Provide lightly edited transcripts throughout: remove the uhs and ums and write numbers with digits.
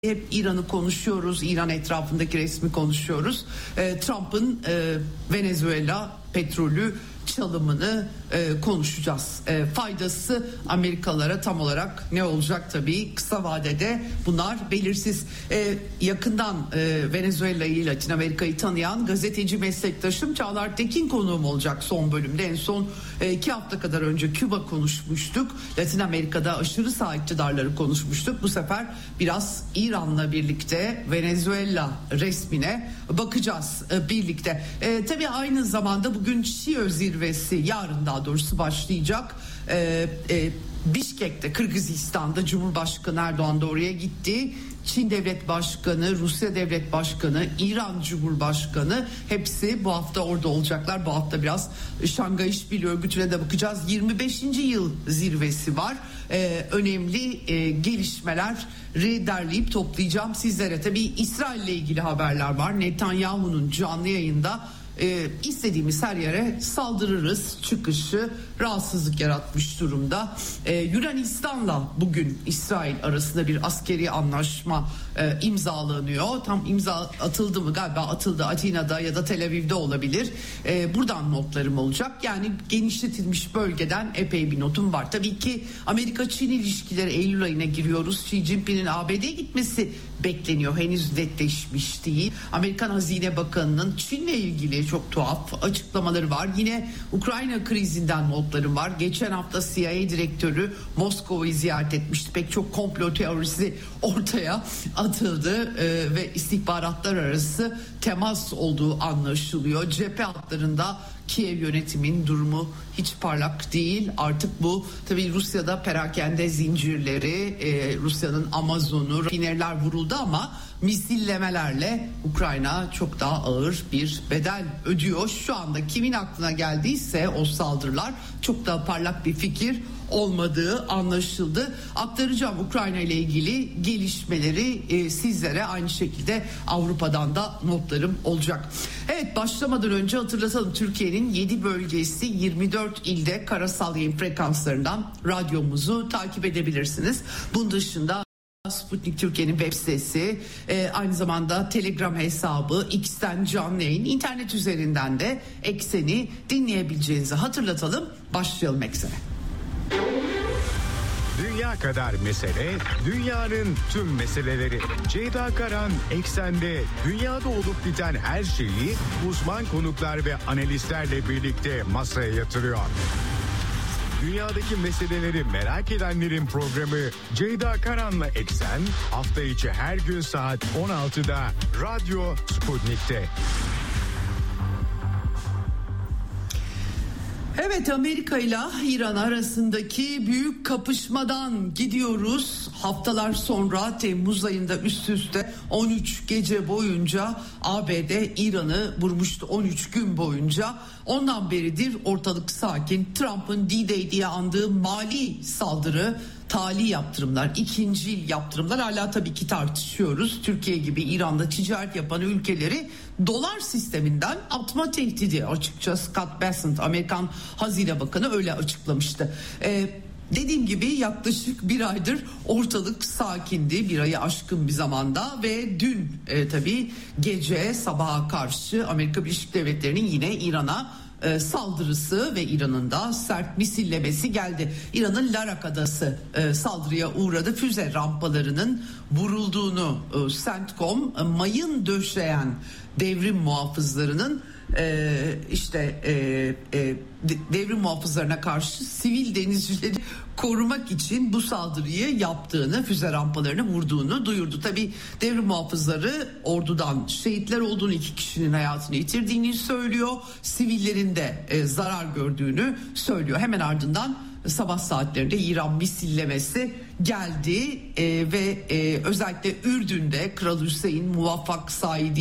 hep İran'ı konuşuyoruz, İran etrafındaki resmi konuşuyoruz. Trump'ın Venezuela petrolü çalımını konuşacağız. Faydası Amerikalılara tam olarak ne olacak tabii, kısa vadede bunlar belirsiz. Yakından Venezuela'yı, Latin Amerika'yı tanıyan gazeteci meslektaşım Çağlar Tekin konuğum olacak son bölümde. En son 2 hafta kadar önce Küba konuşmuştuk. Latin Amerika'da aşırı sağ iktidarları konuşmuştuk. Bu sefer biraz İran'la birlikte Venezuela resmine bakacağız birlikte. Tabii aynı zamanda bugün Şii zirvesi, yarın daha doğrusu başlayacak. Bişkek'te, Kırgızistan'da Cumhurbaşkanı Erdoğan da oraya gitti. Çin Devlet Başkanı, Rusya Devlet Başkanı, İran Cumhurbaşkanı hepsi bu hafta orada olacaklar. Bu hafta biraz Şangay İşbirliği Örgütü'ne de bakacağız. 25. yıl zirvesi var. Önemli gelişmeleri derleyip toplayacağım sizlere. Tabii İsrail'le ilgili haberler var. Netanyahu'nun canlı yayında istediğimiz her yere saldırırız çıkışı rahatsızlık yaratmış durumda. Yunanistan'la bugün İsrail arasında bir askeri anlaşma imzalanıyor. Tam imza atıldı mı? Galiba atıldı. Atina'da ya da Tel Aviv'de olabilir. Buradan notlarım olacak. Yani genişletilmiş bölgeden epey bir notum var. Tabii ki Amerika-Çin ilişkileri Eylül ayına giriyoruz. Xi Jinping'in ABD'ye gitmesi bekleniyor. Henüz netleşmiş değil. Amerikan Hazine Bakanı'nın Çin'le ilgili çok tuhaf açıklamaları var. Yine Ukrayna krizinden notlarım var. Geçen hafta CIA direktörü Moskova'yı ziyaret etmişti. Pek çok komplo teorisi ortaya atıldı ve istihbaratlar arası temas olduğu anlaşılıyor. Cephe hatlarında Kiev yönetimin durumu hiç parlak değil. Artık bu tabii Rusya'da perakende zincirleri, Rusya'nın Amazon'u, rafineriler vuruldu ama misillemelerle Ukrayna çok daha ağır bir bedel ödüyor. Şu anda kimin aklına geldiyse o saldırılar çok daha parlak bir fikir olmadığı anlaşıldı. Aktaracağım Ukrayna ile ilgili gelişmeleri sizlere, aynı şekilde Avrupa'dan da notlarım olacak. Evet, başlamadan önce hatırlatalım, Türkiye'nin 7 bölgesi 24 ilde karasal yayın frekanslarından radyomuzu takip edebilirsiniz. Bunun dışında Sputnik Türkiye'nin web sitesi, aynı zamanda Telegram hesabı, X'ten canlı yayın, internet üzerinden de Eksen'i dinleyebileceğinizi hatırlatalım. Başlayalım Eksen'e. Dünya kadar mesele, dünyanın tüm meseleleri. Ceyda Karan Eksen'de dünyada olup biten her şeyi uzman konuklar ve analistlerle birlikte masaya yatırıyor. Dünyadaki meseleleri merak edenlerin programı Ceyda Karan'la Eksen, hafta içi her gün saat 16'da Radyo Sputnik'te. Evet, Amerika ile İran arasındaki büyük kapışmadan gidiyoruz. Haftalar sonra Temmuz ayında üst üste 13 gece boyunca ABD İran'ı vurmuştu, 13 gün boyunca. Ondan beridir ortalık sakin. Trump'ın D-Day diye andığı mali saldırı, tali yaptırımlar, ikincil yaptırımlar hala tabii ki tartışıyoruz. Türkiye gibi İran'da ticaret yapan ülkeleri dolar sisteminden atma tehdidi, açıkçası Scott Bessent, Amerikan Hazine Bakanı öyle açıklamıştı. Dediğim gibi yaklaşık bir aydır ortalık sakindi, bir ayı aşkın bir zamanda ve dün tabii gece sabaha karşı Amerika Birleşik Devletleri'nin yine İran'a saldırısı ve İran'ın da sert misillemesi geldi. İran'ın Larak Adası saldırıya uğradı. Füze rampalarının vurulduğunu CENTCOM, mayın döşeyen devrim muhafızlarının devrim muhafızlarına karşı sivil denizcileri korumak için bu saldırıyı yaptığını, füze rampalarını vurduğunu duyurdu. Tabii devrim muhafızları ordudan şehitler olduğunu, 2 kişinin hayatını yitirdiğini söylüyor. Sivillerin de zarar gördüğünü söylüyor. Hemen ardından sabah saatlerinde İran misillemesi geldi ve özellikle Ürdün'de Kral Hüseyin Muvaffak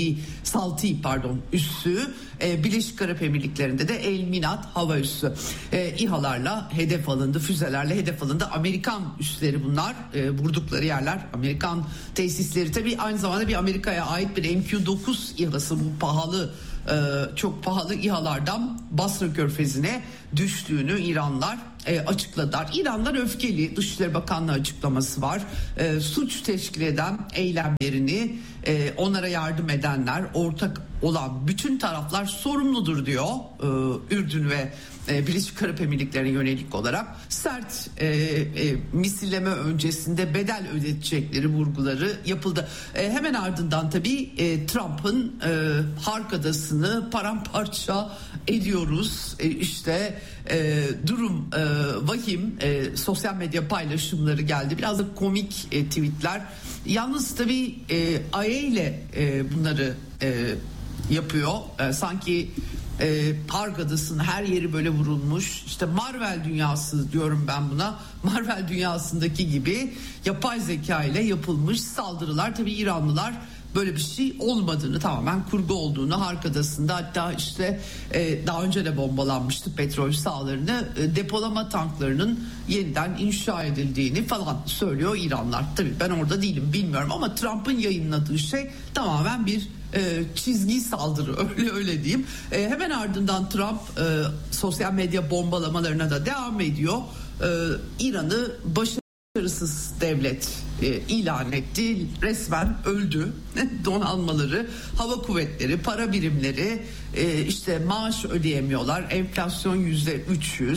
üssü, Birleşik Arap Emirlikleri'nde de El Minat hava üssü İHA'larla hedef alındı, füzelerle hedef alındı. Amerikan üsleri bunlar, vurdukları yerler Amerikan tesisleri. Tabii aynı zamanda bir Amerika'ya ait bir MQ-9 İHA'sı, bu pahalı, çok pahalı İHA'lardan Basra Körfezi'ne düştüğünü İranlılar açıkladılar. İranlar öfkeli. Dışişleri Bakanlığı açıklaması var. Suç teşkil eden eylemlerini onlara yardım edenler, ortak olan bütün taraflar sorumludur diyor Ürdün ve Birleşik Arap Emirlikleri'ne yönelik olarak sert misilleme öncesinde bedel ödetecekleri vurguları yapıldı. Hemen ardından tabii Trump'ın Hark Adası'nı paramparça ediyoruz. İşte durum vahim, sosyal medya paylaşımları geldi. Biraz da komik tweetler. Yalnız tabii IA ile bunları yapıyor. Sanki Hark Adası'nın her yeri böyle vurulmuş. İşte Marvel dünyası diyorum ben buna. Marvel dünyasındaki gibi yapay zeka ile yapılmış saldırılar. Tabii İranlılar böyle bir şey olmadığını, tamamen kurgu olduğunu, Hark Adası'nda hatta işte daha önce de bombalanmıştı petrol sahalarını, depolama tanklarının yeniden inşa edildiğini falan söylüyor İranlılar. Tabii ben orada değilim, bilmiyorum, ama Trump'ın yayınladığı şey tamamen bir çizgi saldırı, öyle diyeyim. Hemen ardından Trump sosyal medya bombalamalarına da devam ediyor. İran'ı başarısız devlet ilan etti. Resmen öldü. Donanmaları, hava kuvvetleri, para birimleri işte maaş ödeyemiyorlar. Enflasyon %300.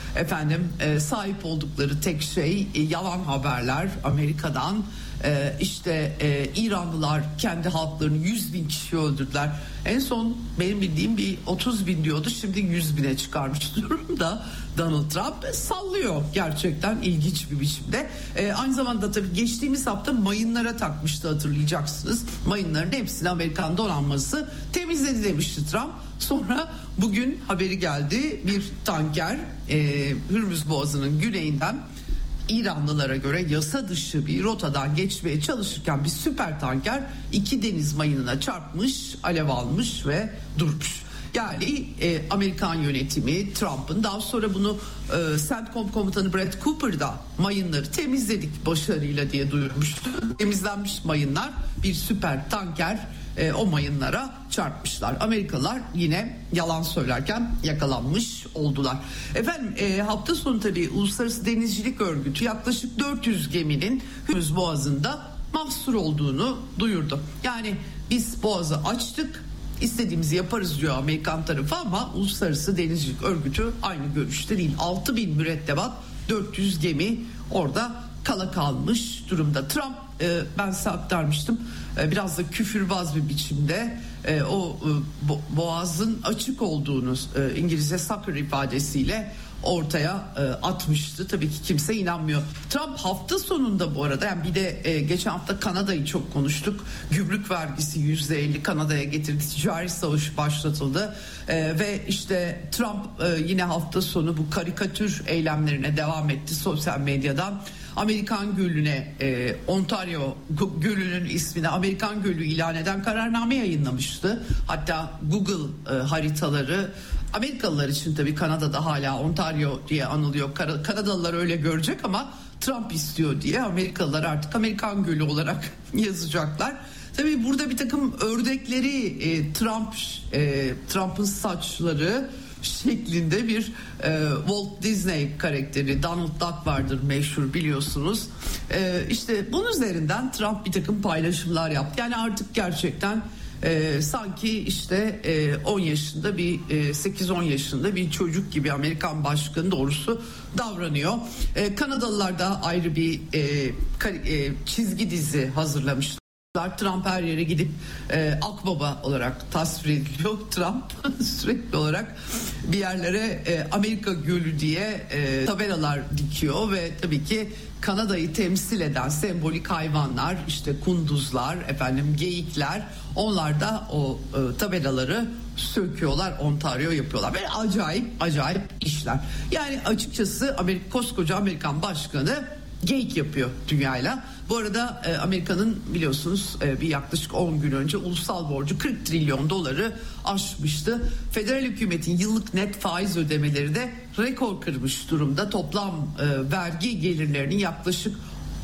Sahip oldukları tek şey yalan haberler Amerika'dan. İranlılar kendi halklarını 100.000 kişi öldürdüler. En son benim bildiğim bir 30.000 diyordu, şimdi 100.000'e çıkarmış durumda. Donald Trump sallıyor gerçekten ilginç bir biçimde. Aynı zamanda tabii geçtiğimiz hafta mayınlara takmıştı, hatırlayacaksınız. Mayınların hepsini Amerikan donanması temizledi demişti Trump. Sonra bugün haberi geldi, bir tanker Hürmüz Boğazı'nın güneyinden İranlılara göre yasa dışı bir rotadan geçmeye çalışırken bir süper tanker 2 deniz mayınına çarpmış, alev almış ve durmuş. Yani Amerikan yönetimi, Trump'ın, daha sonra bunu CENTCOM komutanı Brett Cooper da mayınları temizledik başarıyla diye duyurmuştu. Temizlenmiş mayınlar, bir süper tanker o mayınlara çarpmışlar. Amerikalılar yine yalan söylerken yakalanmış oldular. Hafta sonu tabii Uluslararası Denizcilik Örgütü yaklaşık 400 geminin Hürmüz Boğazı'nda mahsur olduğunu duyurdu. Yani biz boğazı açtık, İstediğimizi yaparız diyor Amerikan tarafı, ama Uluslararası Denizcilik Örgütü aynı görüşte değil. 6.000 mürettebat, 400 gemi orada kala kalmış durumda. Trump, ben size aktarmıştım, biraz da küfürbaz bir biçimde boğazın açık olduğunu İngilizce sucker ifadesiyle ortaya atmıştı. Tabii ki kimse inanmıyor. Trump hafta sonunda bu arada, yani bir de geçen hafta Kanada'yı çok konuştuk. Gümrük vergisi %50 Kanada'ya getirdi. Ticari savaş başlatıldı. Ve işte Trump yine hafta sonu bu karikatür eylemlerine devam etti sosyal medyadan. Amerikan Gölü'ne, Ontario Gölü'nün ismini Amerikan Gölü ilan eden kararname yayınlamıştı. Hatta Google haritaları, Amerikalılar için tabii Kanada'da hala Ontario diye anılıyor. Kanadalılar öyle görecek ama Trump istiyor diye Amerikalılar artık Amerikan Gölü olarak yazacaklar. Tabii burada bir takım ördekleri Trump'ın saçları şeklinde bir Walt Disney karakteri, Donald Duck vardır meşhur, biliyorsunuz. İşte bunun üzerinden Trump bir takım paylaşımlar yaptı. Yani artık gerçekten sanki işte 10 yaşında bir 8-10 yaşında bir çocuk gibi Amerikan başkanı doğrusu davranıyor. Kanadalılar da ayrı bir çizgi dizi hazırlamışlar. Trump her yere gidip akbaba olarak tasvir ediliyor. Trump sürekli olarak bir yerlere Amerika Gölü diye tabelalar dikiyor ve tabii ki Kanada'yı temsil eden sembolik hayvanlar, işte kunduzlar, geyikler, onlar da o tabelaları söküyorlar, Ontario yapıyorlar. Böyle acayip işler. Yani açıkçası koskoca Amerikan başkanı geyik yapıyor dünyayla. Bu arada Amerika'nın biliyorsunuz bir yaklaşık 10 gün önce ulusal borcu 40 trilyon doları aşmıştı. Federal hükümetin yıllık net faiz ödemeleri de rekor kırmış durumda. Toplam vergi gelirlerinin yaklaşık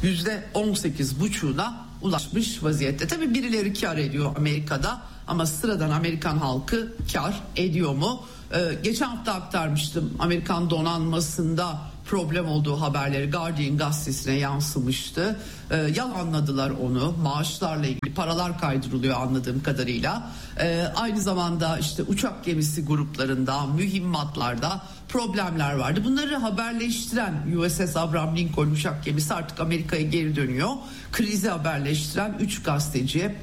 %18,5'una ulaşmış vaziyette. Tabii birileri kar ediyor Amerika'da, ama sıradan Amerikan halkı kar ediyor mu? Geçen hafta aktarmıştım, Amerikan donanmasında problem olduğu haberleri Guardian gazetesine yansımıştı. Yalanladılar onu. Maaşlarla ilgili paralar kaydırılıyor anladığım kadarıyla. Aynı zamanda işte uçak gemisi gruplarında, mühimmatlarda problemler vardı. Bunları haberleştiren USS Abraham Lincoln uçak gemisi artık Amerika'ya geri dönüyor. Krizi haberleştiren 3 gazeteci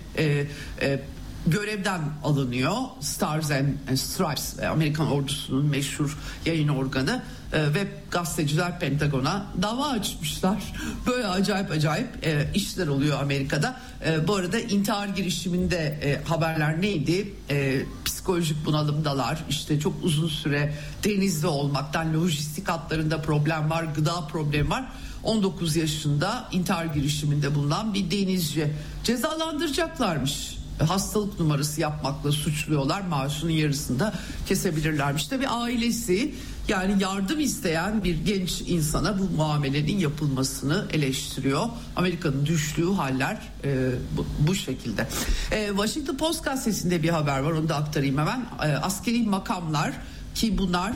görevden alınıyor. Stars and Stripes, Amerikan ordusunun meşhur yayın organı, ve gazeteciler Pentagon'a dava açmışlar. Böyle acayip işler oluyor Amerika'da. Bu arada intihar girişiminde haberler neydi? Psikolojik bunalımdalar. İşte çok uzun süre denizde olmaktan, lojistik hatlarında problem var, gıda problemi var. 19 yaşında intihar girişiminde bulunan bir denizci cezalandıracaklarmış. Hastalık numarası yapmakla suçluyorlar. Maaşının yarısını da kesebilirlermiş. Tabii ailesi, yani yardım isteyen bir genç insana bu muamelenin yapılmasını eleştiriyor. Amerika'nın düştüğü haller bu şekilde. Washington Post gazetesinde bir haber var, onu da aktarayım hemen. Askeri makamlar, ki bunlar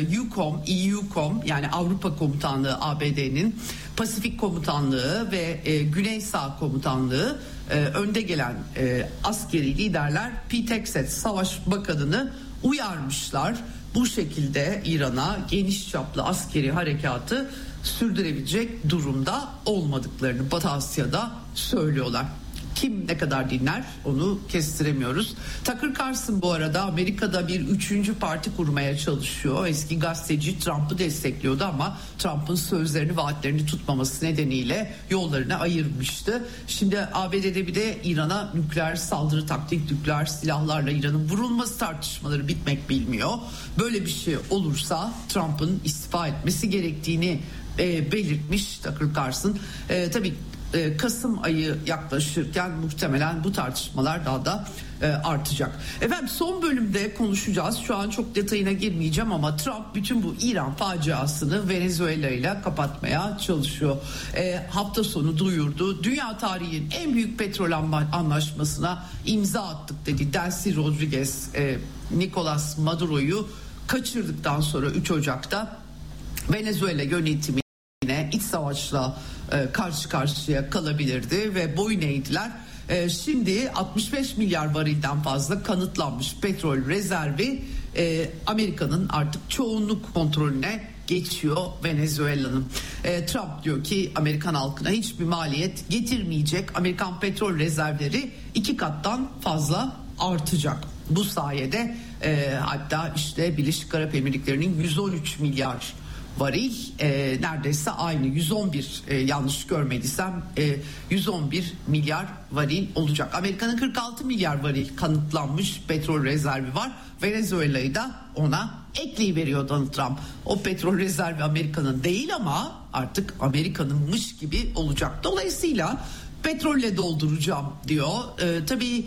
EUCOM yani Avrupa Komutanlığı ABD'nin, Pasifik Komutanlığı ve Güneysağ Komutanlığı önde gelen askeri liderler Pete Hegseth Savaş Bakanı'nı uyarmışlar. Bu şekilde İran'a geniş çaplı askeri harekatı sürdürebilecek durumda olmadıklarını Batı Asya'da söylüyorlar. Kim ne kadar dinler onu kestiremiyoruz. Tucker Carlson bu arada Amerika'da bir 3. parti kurmaya çalışıyor. Eski gazeteci, Trump'ı destekliyordu ama Trump'ın sözlerini, vaatlerini tutmaması nedeniyle yollarını ayırmıştı. Şimdi ABD'de bir de İran'a nükleer saldırı taktik, nükleer silahlarla İran'ın vurulması tartışmaları bitmek bilmiyor. Böyle bir şey olursa Trump'ın istifa etmesi gerektiğini belirtmiş Tucker Carlson. Tabii Kasım ayı yaklaşırken muhtemelen bu tartışmalar daha da artacak. Efendim son bölümde konuşacağız. Şu an çok detayına girmeyeceğim ama Trump bütün bu İran faciasını Venezuela ile kapatmaya çalışıyor. Hafta sonu duyurdu. Dünya tarihinin en büyük petrol anlaşmasına imza attık dedi. Delcy Rodriguez, Nicolas Maduro'yu kaçırdıktan sonra 3 Ocak'ta Venezuela yönetimi iç savaşla karşı karşıya kalabilirdi ve boyun eğdiler. Şimdi 65 milyar varilden fazla kanıtlanmış petrol rezervi Amerika'nın artık çoğunluk kontrolüne geçiyor Venezuela'nın. Trump diyor ki Amerikan halkına hiçbir maliyet getirmeyecek. Amerikan petrol rezervleri 2 kattan fazla artacak. Bu sayede hatta işte Birleşik Arap Emirlikleri'nin 113 milyar varil, neredeyse aynı 111, yanlış görmediysem 111 milyar varil olacak. Amerika'nın 46 milyar varil kanıtlanmış petrol rezervi var. Venezuela'yı da ona ekleyiveriyor Donald Trump. O petrol rezervi Amerika'nın değil ama artık Amerika'nınmış gibi olacak. Dolayısıyla petrolle dolduracağım diyor. Tabii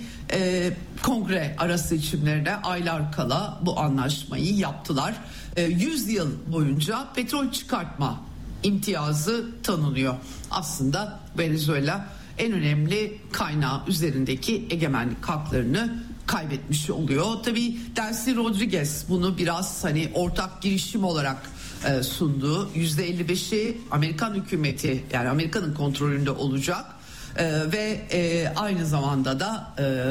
kongre ara seçimlerine aylar kala bu anlaşmayı yaptılar. 100 yıl boyunca petrol çıkartma imtiyazı tanınıyor. Aslında Venezuela en önemli kaynağı üzerindeki egemenlik haklarını kaybetmiş oluyor. Tabii Delcy Rodriguez bunu biraz hani ortak girişim olarak sundu. %55'i Amerikan hükümeti, yani Amerika'nın kontrolünde olacak. Ve aynı zamanda da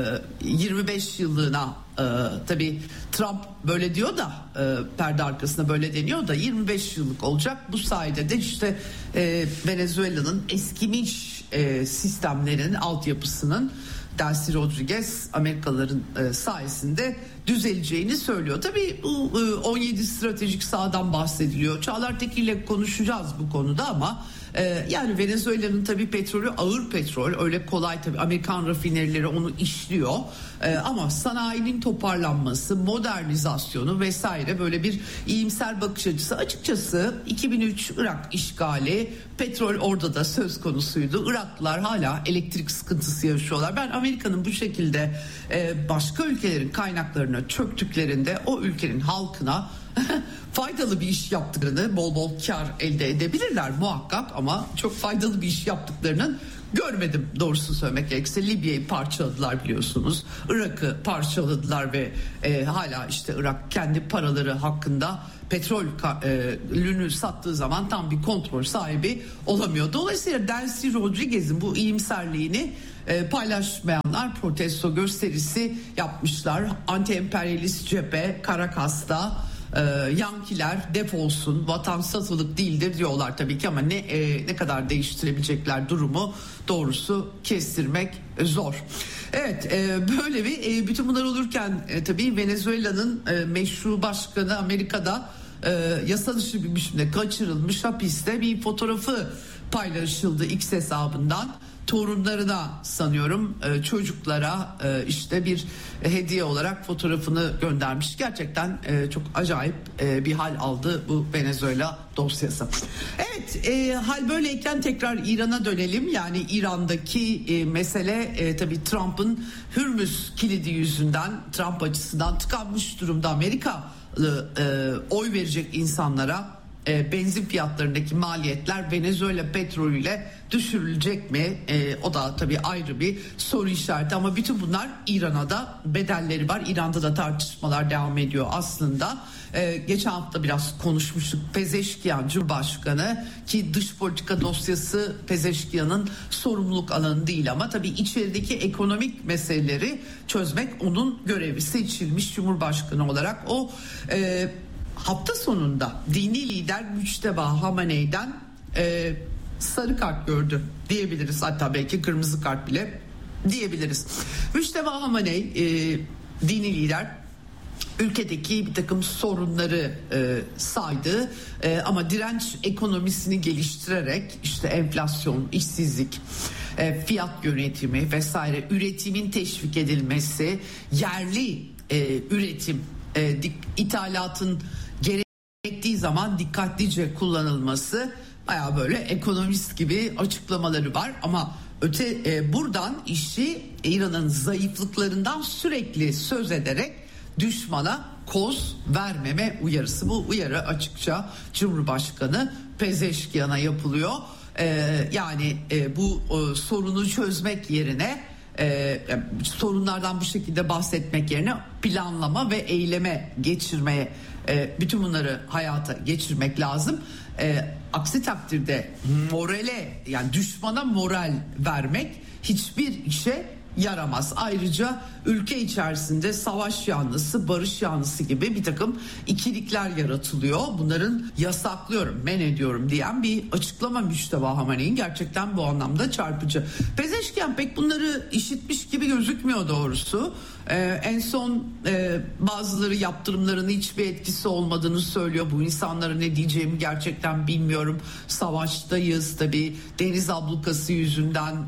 25 yıllığına tabii Trump böyle diyor da perde arkasında böyle deniyor da 25 yıllık olacak. Bu sayede de işte Venezuela'nın eskimiş sistemlerin altyapısının Delcy Rodriguez Amerikalıların sayesinde düzeleceğini söylüyor. Tabii bu 17 stratejik sahadan bahsediliyor. Çağlar Tekin ile konuşacağız bu konuda ama yani Venezuela'nın tabii petrolü ağır petrol, öyle kolay tabii Amerikan rafinerileri onu işliyor ama sanayinin toparlanması, modernizasyonu vesaire böyle bir iyimser bakış açısı. Açıkçası 2003 Irak işgali, petrol orada da söz konusuydu. Iraklılar hala elektrik sıkıntısı yaşıyorlar. Ben Amerika'nın bu şekilde başka ülkelerin kaynaklarına çöktüklerinde o ülkenin halkına faydalı bir iş yaptıklarını, bol bol kar elde edebilirler muhakkak ama çok faydalı bir iş yaptıklarının görmedim doğrusu söylemek gerekirse. Libya'yı parçaladılar biliyorsunuz. Irak'ı parçaladılar ve hala işte Irak kendi paraları hakkında petrolünü sattığı zaman tam bir kontrol sahibi olamıyor. Dolayısıyla Delcy Rodriguez'in bu iyimserliğini paylaşmayanlar protesto gösterisi yapmışlar. Anti-emperyalist cephe Caracas'ta Yankiler defolsun, vatan satılık değildir diyorlar tabii ki, ama ne kadar değiştirebilecekler durumu doğrusu kestirmek zor. Evet, böyle bir bütün bunlar olurken tabii Venezuela'nın meşru başkanı Amerika'da yasa dışı bir biçimde kaçırılmış, hapiste bir fotoğrafı paylaşıldı X hesabından. Torunlarına sanıyorum, çocuklara işte bir hediye olarak fotoğrafını göndermiş. Gerçekten çok acayip bir hal aldı bu Venezuela dosyası. Evet, hal böyleyken tekrar İran'a dönelim. Yani İran'daki mesele tabii Trump'ın Hürmüz kilidi yüzünden Trump açısından tıkanmış durumda. Amerikalı oy verecek insanlara benzin fiyatlarındaki maliyetler Venezuela petrolüyle düşürülecek mi? O da tabii ayrı bir soru işareti, ama bütün bunlar İran'a da bedelleri var. İran'da da tartışmalar devam ediyor aslında. Geçen hafta biraz konuşmuştuk. Pezeşkiyan Cumhurbaşkanı, ki dış politika dosyası Pezeşkiyan'ın sorumluluk alanı değil, ama tabii içerideki ekonomik meseleleri çözmek onun görevi. Seçilmiş Cumhurbaşkanı olarak o hafta sonunda dini lider Müçteba Hamaney'den sarı kart gördü diyebiliriz. Hatta belki kırmızı kart bile diyebiliriz. Müçteba Hamaney dini lider ülkedeki bir takım sorunları saydı, ama direnç ekonomisini geliştirerek işte enflasyon, işsizlik, fiyat yönetimi vesaire, üretimin teşvik edilmesi, yerli üretim, ithalatın gerektiği zaman dikkatlice kullanılması, bayağı böyle ekonomist gibi açıklamaları var. Ama buradan işi İran'ın zayıflıklarından sürekli söz ederek düşmana koz vermeme uyarısı. Bu uyarı açıkça Cumhurbaşkanı Pezeşkiyan'a yapılıyor. Yani bu sorunu çözmek yerine, sorunlardan bu şekilde bahsetmek yerine planlama ve eyleme geçirmeye, bütün bunları hayata geçirmek lazım. Aksi takdirde morale, yani düşmana moral vermek hiçbir işe yaramaz. Ayrıca ülke içerisinde savaş yanlısı, barış yanlısı gibi bir takım ikilikler yaratılıyor. Bunların yasaklıyorum, men ediyorum diyen bir açıklama Müçteba Hamaney'in gerçekten bu anlamda çarpıcı. Pezeşkiyan pek bunları işitmiş gibi gözükmüyor doğrusu. En son bazıları yaptırımların hiçbir etkisi olmadığını söylüyor. Bu insanlara ne diyeceğimi gerçekten bilmiyorum. Savaştayız tabii, deniz ablukası yüzünden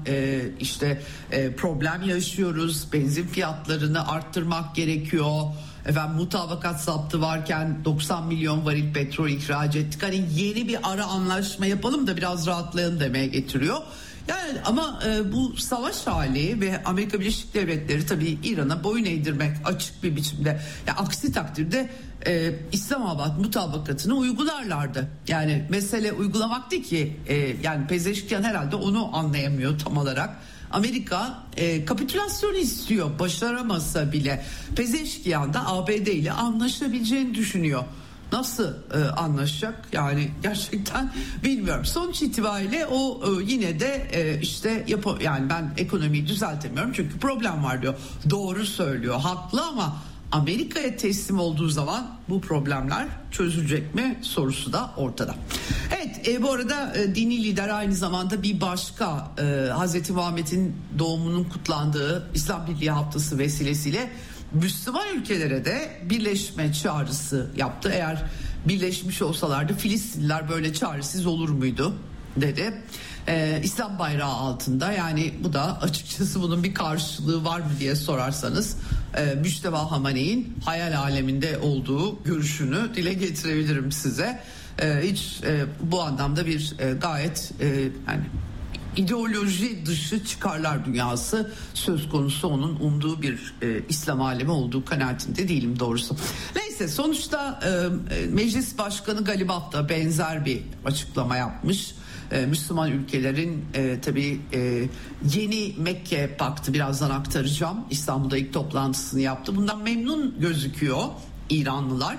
problem yaşıyoruz. Benzin fiyatlarını arttırmak gerekiyor. Mutabakat zaptı varken 90 milyon varil petrol ihraç ettik. Hani yeni bir ara anlaşma yapalım da biraz rahatlayalım demeye getiriyor. Yani ama bu savaş hali ve Amerika Birleşik Devletleri tabii İran'a boyun eğdirmek açık bir biçimde. Aksi takdirde İslamabad mutabakatını uygularlardı. Yani mesele uygulamak değil ki. Yani Pezeşkiyan herhalde onu anlayamıyor tam olarak. Amerika kapitülasyonu istiyor, başaramasa bile. Pezeşkiyan da ABD ile anlaşabileceğini düşünüyor. Nasıl anlaşacak? Yani gerçekten bilmiyorum. Sonuç itibariyle o yine de yani ben ekonomiyi düzeltemiyorum çünkü problem var diyor. Doğru söylüyor, haklı, ama Amerika'ya teslim olduğu zaman bu problemler çözülecek mi sorusu da ortada. Evet, bu arada dini lider aynı zamanda bir başka Hazreti Muhammed'in doğumunun kutlandığı İslam Birliği Haftası vesilesiyle Müslüman ülkelere de birleşme çağrısı yaptı. Eğer birleşmiş olsalardı Filistinliler böyle çaresiz olur muydu dedi. İslam bayrağı altında, yani bu da açıkçası bunun bir karşılığı var mı diye sorarsanız Müçteba Hamaney'in hayal aleminde olduğu görüşünü dile getirebilirim size. Hiç bu anlamda bir gayet yani ideoloji dışı çıkarlar dünyası söz konusu, onun umduğu bir İslam alemi olduğu kanaatinde değilim doğrusu. Neyse, sonuçta Meclis Başkanı Galibaf da benzer bir açıklama yapmış. Müslüman ülkelerin tabii yeni Mekke Paktı, birazdan aktaracağım, İstanbul'da ilk toplantısını yaptı. Bundan memnun gözüküyor İranlılar.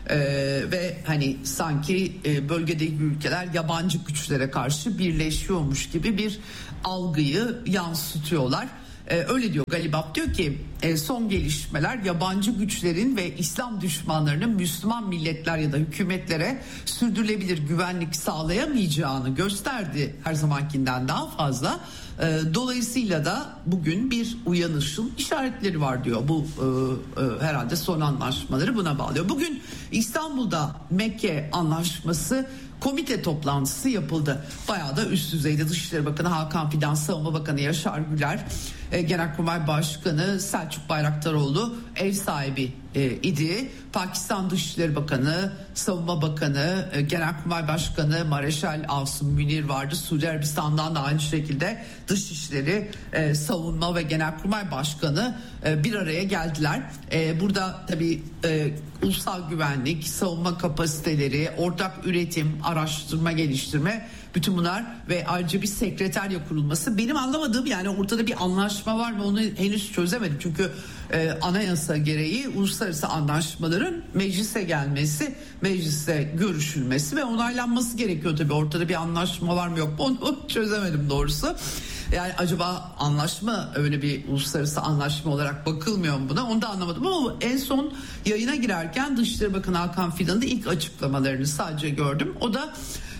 Ve hani sanki bölgedeki ülkeler yabancı güçlere karşı birleşiyormuş gibi bir algıyı yansıtıyorlar. Öyle diyor Galibab, diyor ki son gelişmeler yabancı güçlerin ve İslam düşmanlarının Müslüman milletler ya da hükümetlere sürdürülebilir güvenlik sağlayamayacağını gösterdi, her zamankinden daha fazla. Dolayısıyla da bugün bir uyanışın işaretleri var diyor. Bu herhalde son anlaşmaları buna bağlıyor. Bugün İstanbul'da Mekke Anlaşması komite toplantısı yapıldı. Bayağı da üst düzeyde. Dışişleri Bakanı Hakan Fidan, Savunma Bakanı Yaşar Güler, Genelkurmay Başkanı Selçuk Bayraktaroğlu ev sahibi idi. Pakistan Dışişleri Bakanı, Savunma Bakanı, Genelkurmay Başkanı Mareşal Asım Münir vardı. Suudi Arabistan'dan da aynı şekilde Dışişleri, Savunma ve Genelkurmay Başkanı bir araya geldiler. Burada tabii ulusal güvenlik, savunma kapasiteleri, ortak üretim, araştırma, geliştirme, bütün bunlar ve ayrıca bir sekreterya kurulması. Benim anlamadığım, yani ortada bir anlaşma var mı, onu henüz çözemedim. Çünkü anayasa gereği uluslararası anlaşmaların meclise gelmesi, mecliste görüşülmesi ve onaylanması gerekiyor tabii. Ortada bir anlaşma var mı yok mu onu çözemedim doğrusu. Yani acaba anlaşma öyle bir uluslararası anlaşma olarak bakılmıyor mu buna, onu da anlamadım. Ama en son yayına girerken Dışişleri Bakanı Hakan Fidan'ın ilk açıklamalarını sadece gördüm. O da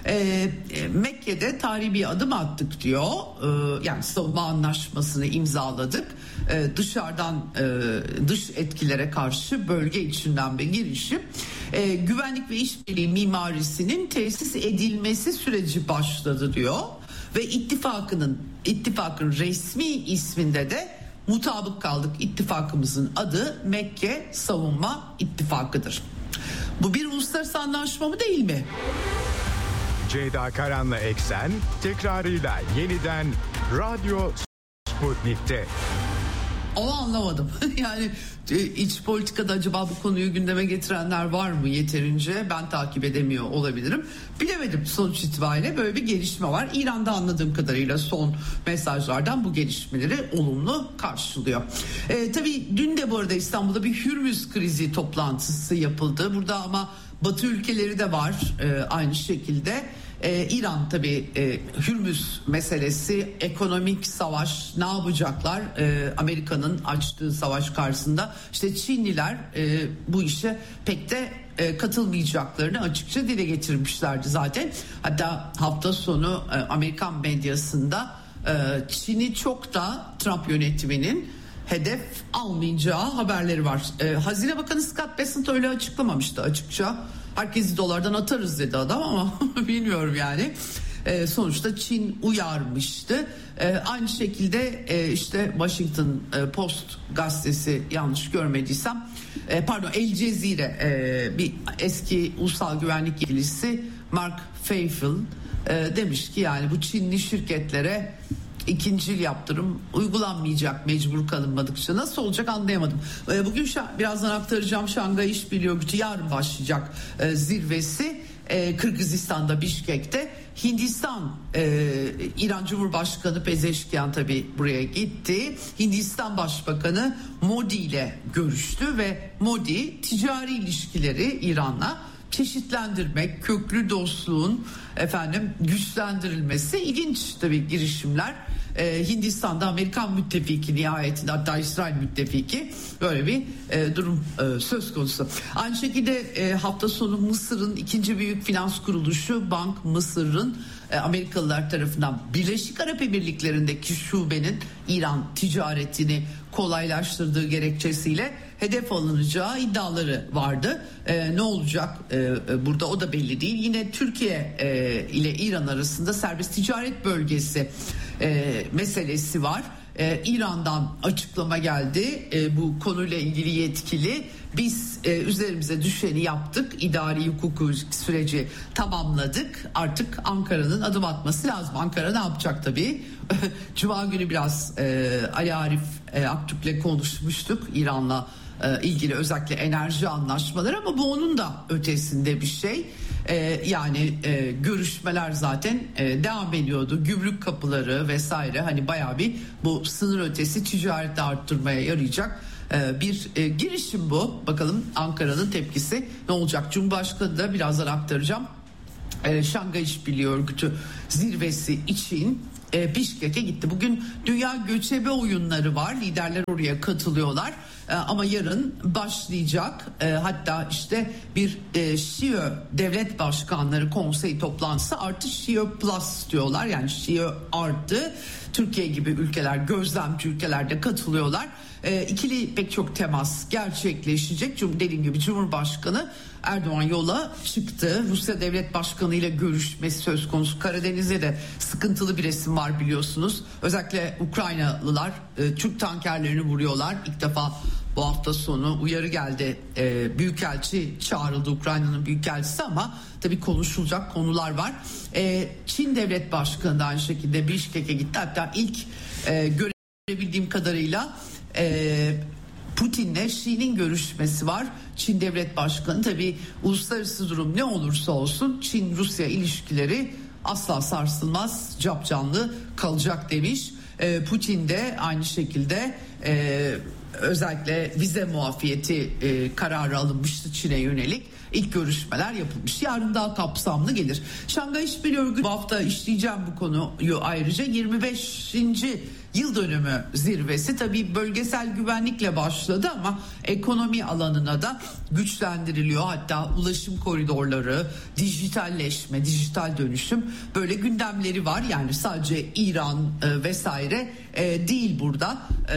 Mekke'de tarihi bir adım attık diyor. Yani savunma anlaşmasını imzaladık. Dışarıdan dış etkilere karşı bölge içinden bir girişim. Güvenlik ve işbirliği mimarisinin tesis edilmesi süreci başladı diyor. Ve ittifakın resmi isminde de mutabık kaldık. İttifakımızın adı Mekke Savunma İttifakı'dır. Bu bir uluslararası anlaşma mı, değil mi? Ceyda Karan'la Eksen tekrarıyla yeniden Radyo Sputnik'te. Ama anlamadım. Yani iç politikada acaba bu konuyu gündeme getirenler var mı yeterince? Ben takip edemiyor olabilirim. Bilemedim, sonuç itibariyle böyle bir gelişme var. İran'da anladığım kadarıyla son mesajlardan bu gelişmeleri olumlu karşılıyor. Tabii dün de bu arada İstanbul'da bir Hürmüz krizi toplantısı yapıldı. Burada ama Batı ülkeleri de var aynı şekilde. İran tabii Hürmüz meselesi, ekonomik savaş, ne yapacaklar? Amerika'nın açtığı savaş karşısında işte Çinliler bu işe pek de katılmayacaklarını açıkça dile getirmişlerdi zaten. Hatta hafta sonu Amerikan medyasında Çin'i çok da Trump yönetiminin hedef almayacağı haberleri var. Hazine Bakanı Scott Bessent öyle açıklamamıştı açıkça. Herkesi dolardan atarız dedi adam ama bilmiyorum yani. Sonuçta Çin uyarmıştı. Aynı şekilde işte Washington Post gazetesi, yanlış görmediysem, El Cezire, bir eski ulusal güvenlik yetkilisi Mark Feifel demiş ki yani bu Çinli şirketlere ikincil yaptırım uygulanmayacak mecbur kalınmadıkça. Nasıl olacak anlayamadım. Bugün birazdan aktaracağım, Şangay İşbirliği Örgütü yarın başlayacak zirvesi Kırgızistan'da, Bişkek'te. Hindistan, İran Cumhurbaşkanı Pezeşkian tabii buraya gitti. Hindistan Başbakanı Modi ile görüştü ve Modi ticari ilişkileri İran'la çeşitlendirmek, köklü dostluğun güçlendirilmesi, ilginç tabii girişimler. Hindistan'da Amerikan müttefiki, nihayetinde hatta İsrail müttefiki, böyle bir durum söz konusu. Aynı şekilde hafta sonu Mısır'ın ikinci büyük finans kuruluşu Bank Mısır'ın Amerikalılar tarafından Birleşik Arap Emirlikleri'ndeki şubenin İran ticaretini kolaylaştırdığı gerekçesiyle hedef alınacağı iddiaları vardı. Ne olacak burada, o da belli değil. Yine Türkiye ile İran arasında serbest ticaret bölgesi meselesi var. İran'dan açıklama geldi. Bu konuyla ilgili yetkili, biz üzerimize düşeni yaptık, idari hukuku süreci tamamladık, artık Ankara'nın adım atması lazım. Ankara ne yapacak tabii? Cuma günü biraz Ali Arif Aktürk'le konuşmuştuk İran'la ilgili, özellikle enerji anlaşmaları, ama bu onun da ötesinde bir şey. Yani görüşmeler zaten devam ediyordu. Gümrük kapıları vesaire, hani bayağı bir bu sınır ötesi ticareti arttırmaya yarayacak bir girişim bu. Bakalım Ankara'nın tepkisi ne olacak? Cumhurbaşkanı da birazdan aktaracağım. Şangay İşbirliği Örgütü zirvesi için Bişkek'e gitti. Bugün Dünya Göçebe Oyunları var. Liderler oraya katılıyorlar. Ama yarın başlayacak. Hatta işte bir Şio Devlet Başkanları Konseyi toplantısı artı Şio Plus diyorlar. Yani Şio artı Türkiye gibi ülkeler, gözlemci ülkelerde katılıyorlar. İkili pek çok temas gerçekleşecek. Dediğim gibi Cumhurbaşkanı Erdoğan yola çıktı. Rusya Devlet Başkanı ile görüşmesi söz konusu. Karadeniz'de de sıkıntılı bir resim var biliyorsunuz. Özellikle Ukraynalılar Türk tankerlerini vuruyorlar. İlk defa bu hafta sonu uyarı geldi. Büyükelçi çağrıldı, Ukrayna'nın büyükelçisi, ama tabii konuşulacak konular var. Çin Devlet Başkanı da aynı şekilde Bişkek'e gitti. Hatta ilk görebildiğim kadarıyla Putin'le Xi'nin görüşmesi var. Çin Devlet Başkanı tabii uluslararası durum ne olursa olsun Çin-Rusya ilişkileri asla sarsılmaz, capcanlı kalacak demiş. Putin de aynı şekilde özellikle vize muafiyeti kararı alınmıştı Çin'e yönelik. İlk görüşmeler yapılmış. Yarın daha kapsamlı gelir. Şangay İşbirliği Örgütü bu hafta işleyeceğim bu konuyu ayrıca. 25. yıl dönümü zirvesi tabii bölgesel güvenlikle başladı ama ekonomi alanına da güçlendiriliyor. Hatta ulaşım koridorları, dijitalleşme, dijital dönüşüm böyle gündemleri var. Yani sadece İran vesaire değil burada.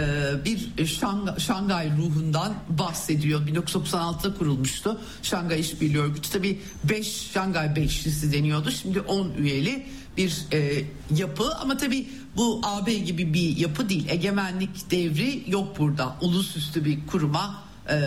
Bir Şangay ruhundan bahsediyor. 1996'da kurulmuştu Şangay İşbirliği Örgütü. Tabii 5 Şangay Beşlisi deniyordu. Şimdi 10 üyeli bir yapı, ama tabii bu AB gibi bir yapı değil. Egemenlik devri yok burada. Ulusüstü bir kuruma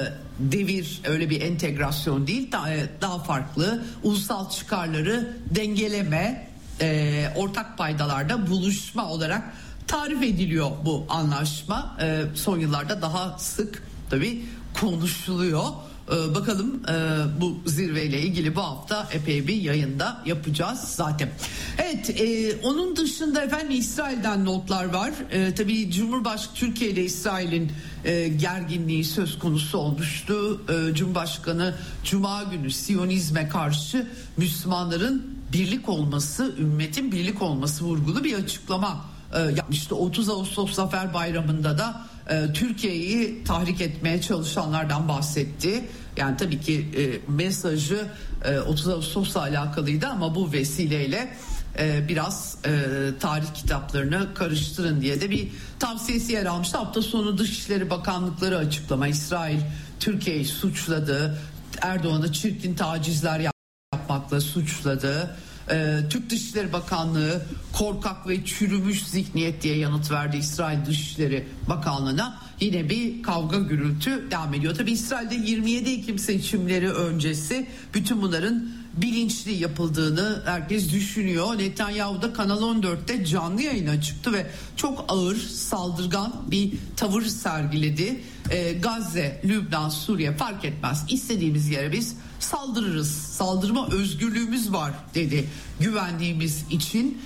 devir, öyle bir entegrasyon değil. Daha farklı ulusal çıkarları dengeleme, ortak paydalarda buluşma olarak tarif ediliyor bu anlaşma. Son yıllarda daha sık tabii konuşuluyor. Bakalım bu zirveyle ilgili bu hafta epey bir yayında yapacağız zaten. Evet, onun dışında efendim İsrail'den notlar var. Tabii Cumhurbaşkanı Türkiye ile İsrail'in gerginliği söz konusu olmuştu. Cumhurbaşkanı Cuma günü Siyonizme karşı Müslümanların birlik olması, ümmetin birlik olması vurgulu bir açıklama yapmıştı. 30 Ağustos Zafer Bayramı'nda da Türkiye'yi tahrik etmeye çalışanlardan bahsetti. Yani tabii ki mesajı 30 Ağustos'la alakalıydı ama bu vesileyle biraz tarih kitaplarını karıştırın diye de bir tavsiyesi yer almıştı. Hafta sonu Dışişleri Bakanlıkları açıklama. İsrail Türkiye'yi suçladı. Erdoğan'ı çirkin tacizler yapmakla suçladı. Türk Dışişleri Bakanlığı korkak ve çürümüş zihniyet diye yanıt verdi İsrail Dışişleri Bakanlığı'na. Yine bir kavga gürültü devam ediyor. Tabii İsrail'de 27 Ekim seçimleri öncesi bütün bunların bilinçli yapıldığını herkes düşünüyor. Netanyahu da Kanal 14'te canlı yayına çıktı ve çok ağır, saldırgan bir tavır sergiledi. Gazze, Lübnan, Suriye fark etmez. İstediğimiz yere biz saldırırız. Saldırma özgürlüğümüz var dedi. Güvendiğimiz için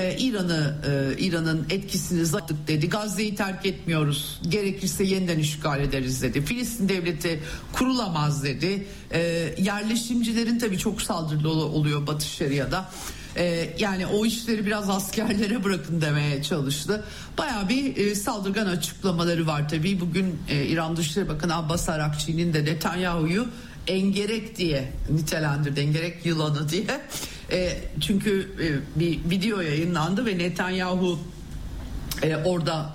İran'ın etkisini zayıflattık dedi. Gazze'yi terk etmiyoruz. Gerekirse yeniden işgal ederiz dedi. Filistin devleti kurulamaz dedi. Yerleşimcilerin tabii çok saldırılı oluyor Batı Şeria'da. Yani o işleri biraz askerlere bırakın demeye çalıştı. Bayağı bir saldırgan açıklamaları var tabii. Bugün İran Dışişleri Bakanı Abbas Arakçı'nın de Netanyahu'yu engerek diye nitelendirdi. Engerek yılanı diye. Çünkü bir video yayınlandı ve Netanyahu orada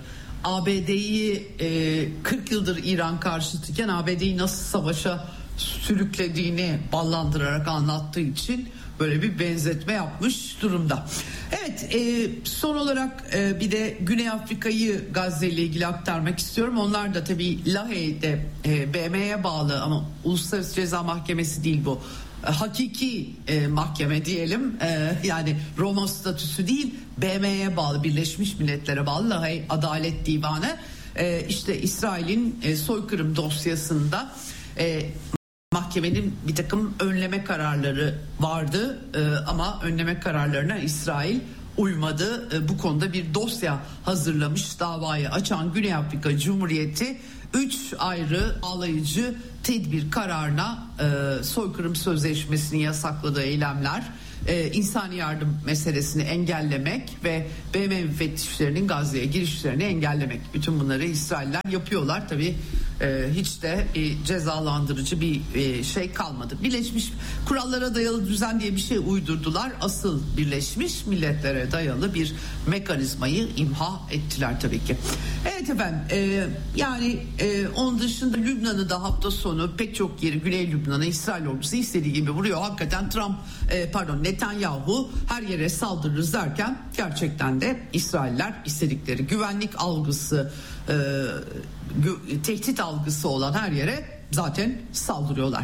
ABD'yi 40 yıldır İran karşıtıyken ABD'yi nasıl savaşa sürüklediğini ballandırarak anlattığı için böyle bir benzetme yapmış durumda. Evet, son olarak bir de Güney Afrika'yı Gazze ile ilgili aktarmak istiyorum. Onlar da tabii Lahey'de BM'ye bağlı ama Uluslararası Ceza Mahkemesi değil bu. Hakiki mahkeme diyelim, yani Roma statüsü değil, BM'ye bağlı, Birleşmiş Milletler'e bağlı Lahey Adalet Divanı. İşte İsrail'in soykırım dosyasında mahkemenin bir takım önleme kararları vardı ama önleme kararlarına İsrail uymadı. Bu konuda bir dosya hazırlamış, davayı açan Güney Afrika Cumhuriyeti 3 ayrı bağlayıcı tedbir kararına soykırım sözleşmesini yasakladığı eylemler, insani yardım meselesini engellemek ve BM müfettişlerinin Gazze'ye girişlerini engellemek. Bütün bunları İsrailler yapıyorlar. Tabii hiç de cezalandırıcı bir şey kalmadı. Birleşmiş kurallara dayalı düzen diye bir şey uydurdular. Asıl Birleşmiş Milletler'e dayalı bir mekanizmayı imha ettiler tabii ki. Evet efendim, yani onun dışında Lübnan'ı da hafta sonu pek çok yeri, Güney Lübnan'ı İsrail ordusu istediği gibi vuruyor. Hakikaten Netanyahu her yere saldırırız derken gerçekten de İsrailler istedikleri güvenlik algısı, tehdit algısı olan her yere zaten saldırıyorlar.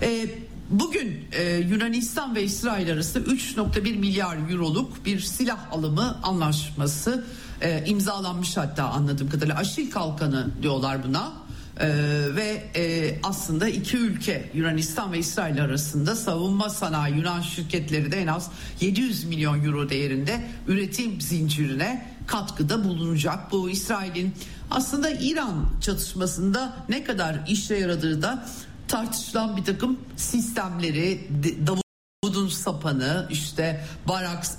Bugün Yunanistan ve İsrail arasında 3.1 milyar euroluk bir silah alımı anlaşması imzalanmış, hatta anladığım kadarıyla Aşil Kalkanı diyorlar buna. Ve aslında iki ülke, Yunanistan ve İsrail arasında savunma sanayi Yunan şirketleri de en az 700 milyon euro değerinde üretim zincirine katkıda bulunacak. Bu İsrail'in aslında İran çatışmasında ne kadar işe yaradığı da tartışılan bir takım sistemleri, Davud'un sapanı, işte Baraks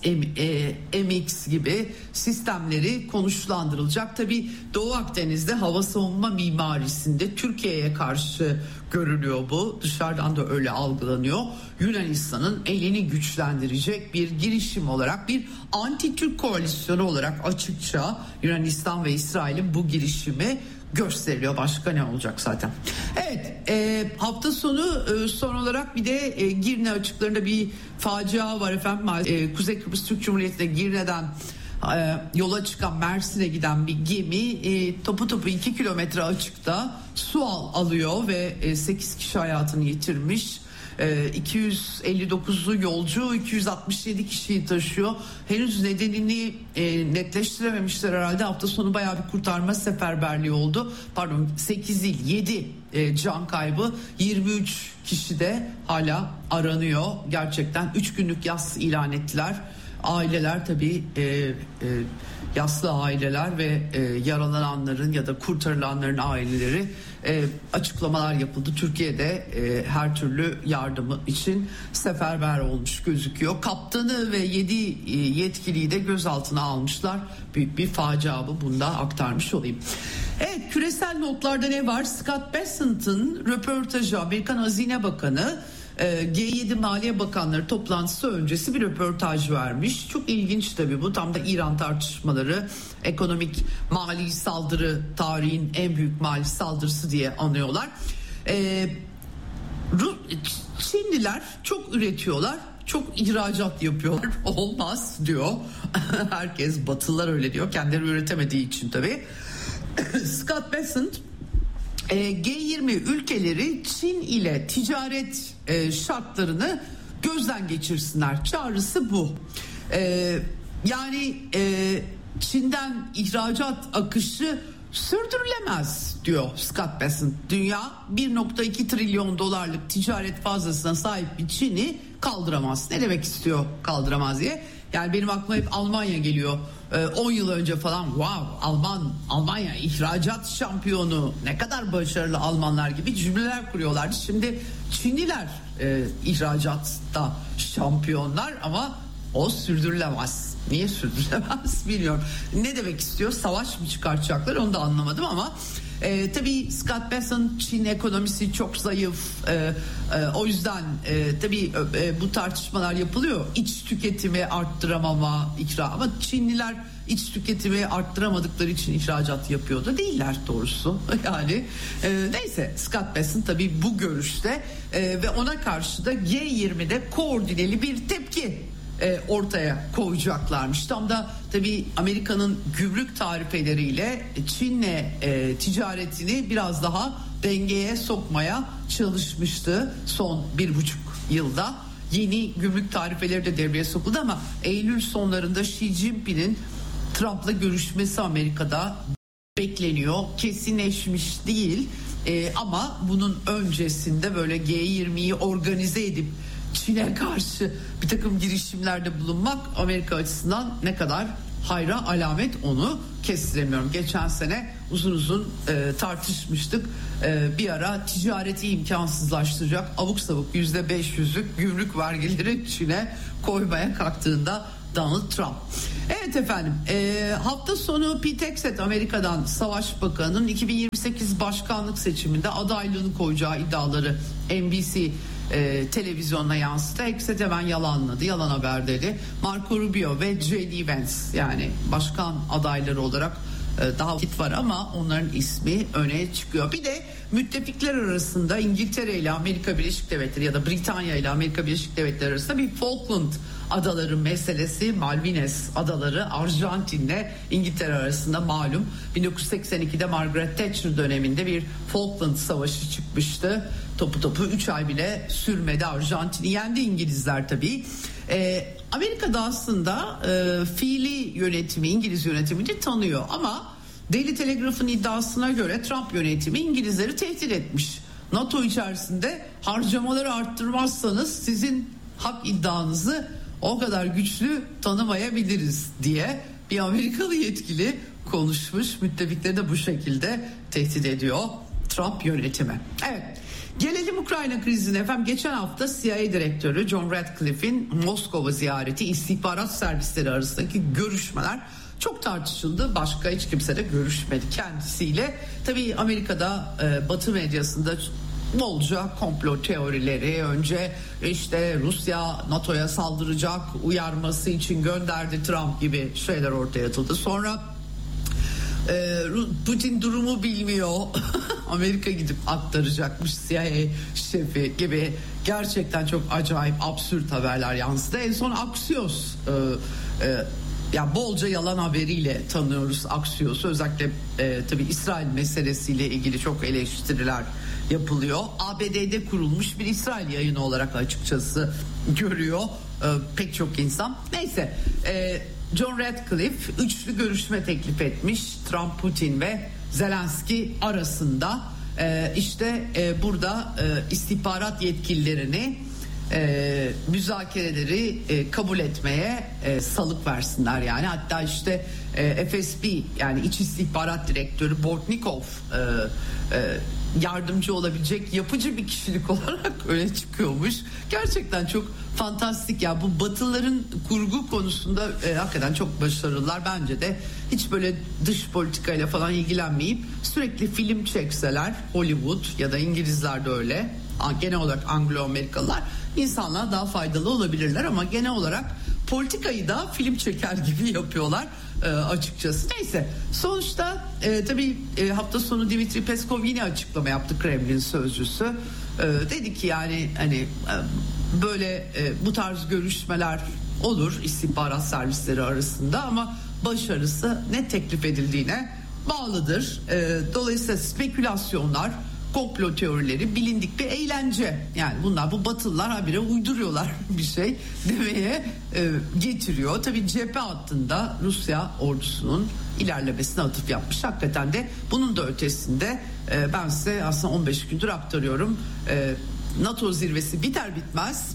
MX gibi sistemleri konuşlandırılacak. Tabii Doğu Akdeniz'de hava savunma mimarisinde Türkiye'ye karşı görülüyor bu. Dışarıdan da öyle algılanıyor. Yunanistan'ın elini güçlendirecek bir girişim olarak, bir anti-Türk koalisyonu olarak açıkça Yunanistan ve İsrail'in bu girişimi gösteriliyor. Başka ne olacak zaten. Evet, hafta sonu son olarak bir de Girne açıklarında bir facia var efendim. Kuzey Kıbrıs Türk Cumhuriyeti'nde Girne'den yola çıkan Mersin'e giden bir gemi topu 2 kilometre açıkta su alıyor ve 8 kişi hayatını yitirmiş. 259'lu yolcu 267 kişiyi taşıyor. Henüz nedenini netleştirememişler herhalde. Hafta sonu bayağı bir kurtarma seferberliği oldu. 8 değil 7 can kaybı, 23 kişi de hala aranıyor. Gerçekten 3 günlük yas ilan ettiler. Aileler tabii yaslı aileler ve yaralananların ya da kurtarılanların aileleri, açıklamalar yapıldı. Türkiye'de her türlü yardımı için seferber olmuş gözüküyor. Kaptanı ve 7 yetkiliyi de gözaltına almışlar. Büyük bir facia bu. Bunu da aktarmış olayım. Evet, küresel notlarda ne var? Scott Bessent'ın röportajı, Amerikan Hazine Bakanı G7 Maliye Bakanları toplantısı öncesi bir röportaj vermiş. Çok ilginç tabii bu. Tam da İran tartışmaları, ekonomik mali saldırı, tarihin en büyük mali saldırısı diye anıyorlar. Çinliler çok üretiyorlar, çok ihracat yapıyorlar. Olmaz diyor. Herkes, Batılılar öyle diyor. Kendileri üretemediği için tabii. Scott Bessent, G20 ülkeleri Çin ile ticaret şartlarını gözden geçirsinler. Çağrısı bu. Yani Çin'den ihracat akışı sürdürülemez diyor Scott Bessent. Dünya 1.2 trilyon dolarlık ticaret fazlasına sahip bir Çin'i kaldıramaz. Ne demek istiyor kaldıramaz diye? Yani benim aklıma hep Almanya geliyor. 10 yıl önce falan Almanya ihracat şampiyonu, ne kadar başarılı Almanlar gibi cümleler kuruyorlardı. Şimdi Çinliler ihracatta şampiyonlar ama o sürdürülemez. Niye sürdürülemez bilmiyorum. Ne demek istiyor? Savaş mı çıkartacaklar, onu da anlamadım ama tabii Scott Bessent, Çin ekonomisi çok zayıf. O yüzden tabii bu tartışmalar yapılıyor. İç tüketimi arttıramama, ama Çinliler iç tüketimi arttıramadıkları için ihracat yapıyor da değiller doğrusu. Yani neyse, Scott Bessent tabii bu görüşte ve ona karşı da G20'de koordineli bir tepki ortaya koyacaklarmış. Tam da tabii Amerika'nın gümrük tarifeleriyle Çin'le ticaretini biraz daha dengeye sokmaya çalışmıştı son 1,5 yılda. Yeni gümrük tarifeleri de devreye sokuldu ama Eylül sonlarında Xi Jinping'in Trump'la görüşmesi Amerika'da bekleniyor. Kesinleşmiş değil ama bunun öncesinde böyle G20'yi organize edip Çin'e karşı bir takım girişimlerde bulunmak Amerika açısından ne kadar hayra alamet, onu kestiremiyorum. Geçen sene uzun uzun tartışmıştık. Bir ara ticareti imkansızlaştıracak abuk sabuk %500'lük gümrük vergileri Çin'e koymaya kalktığında Donald Trump. Evet efendim, hafta sonu Pete Hegseth, Amerika'dan Savaş Bakanı'nın 2028 başkanlık seçiminde adaylığını koyacağı iddiaları NBC televizyonuna yansıdı. Hegseth hemen yalanladı, yalan haber dedi. Marco Rubio ve J.D. Vance, yani başkan adayları olarak daha vakit var ama onların ismi öne çıkıyor. Bir de müttefikler arasında İngiltere ile Amerika Birleşik Devletleri ya da Britanya ile Amerika Birleşik Devletleri arasında bir Falkland adaları meselesi, Malvinas adaları Arjantin'le İngiltere arasında malum 1982'de Margaret Thatcher döneminde bir Falkland Savaşı çıkmıştı. Topu 3 ay bile sürmedi, Arjantin'i yendi İngilizler tabii. Amerika'da aslında fiili yönetimi, İngiliz yönetimini tanıyor ama Daily Telegraph'ın iddiasına göre Trump yönetimi İngilizleri tehdit etmiş. NATO içerisinde harcamaları arttırmazsanız sizin hak iddianızı o kadar güçlü tanımayabiliriz diye bir Amerikalı yetkili konuşmuş. Müttefikleri de bu şekilde tehdit ediyor Trump yönetimi. Evet, gelelim Ukrayna krizine efendim. Geçen hafta CIA direktörü John Ratcliffe'in Moskova ziyareti, istihbarat servisleri arasındaki görüşmeler çok tartışıldı. Başka hiç kimse de görüşmedi kendisiyle. Tabii Amerika'da Batı medyasında bolca komplo teorileri, önce işte Rusya NATO'ya saldıracak, uyarması için gönderdi Trump gibi şeyler ortaya atıldı. Sonra Putin durumu bilmiyor, Amerika gidip aktaracakmış CIA şefi gibi gerçekten çok acayip absürt haberler yansıdı. En son Axios, ya bolca yalan haberiyle tanıyoruz Axios'u. Özellikle tabii İsrail meselesiyle ilgili çok eleştiriler yapılıyor. ABD'de kurulmuş bir İsrail yayını olarak açıkçası görüyor pek çok insan. Neyse, John Ratcliffe üçlü görüşme teklif etmiş Trump, Putin ve Zelenski arasında. Burada istihbarat yetkililerini müzakereleri kabul etmeye salık versinler yani. Hatta işte FSB, yani İç İstihbarat Direktörü Bortnikov yardımcı olabilecek yapıcı bir kişilik olarak öne çıkıyormuş. Gerçekten çok fantastik ya, bu Batılıların kurgu konusunda hakikaten çok başarılılar. Bence de hiç böyle dış politikayla falan ilgilenmeyip sürekli film çekseler, Hollywood ya da İngilizler de öyle, genel olarak Anglo-Amerikalılar, insanlara daha faydalı olabilirler ama genel olarak politikayı da film çeker gibi yapıyorlar açıkçası. Neyse, sonuçta tabii hafta sonu Dmitri Peskov yine açıklama yaptı, Kremlin sözcüsü. Dedi ki yani hani böyle bu tarz görüşmeler olur istihbarat servisleri arasında ama başarısı ne teklif edildiğine bağlıdır. Dolayısıyla spekülasyonlar, komplo teorileri bilindik bir eğlence. Yani bunlar, bu Batılılar habire uyduruyorlar bir şey demeye getiriyor. Tabii cephe hattında Rusya ordusunun ilerlemesine atıf yapmış. Hakikaten de bunun da ötesinde ben size aslında 15 gündür aktarıyorum. NATO zirvesi biter bitmez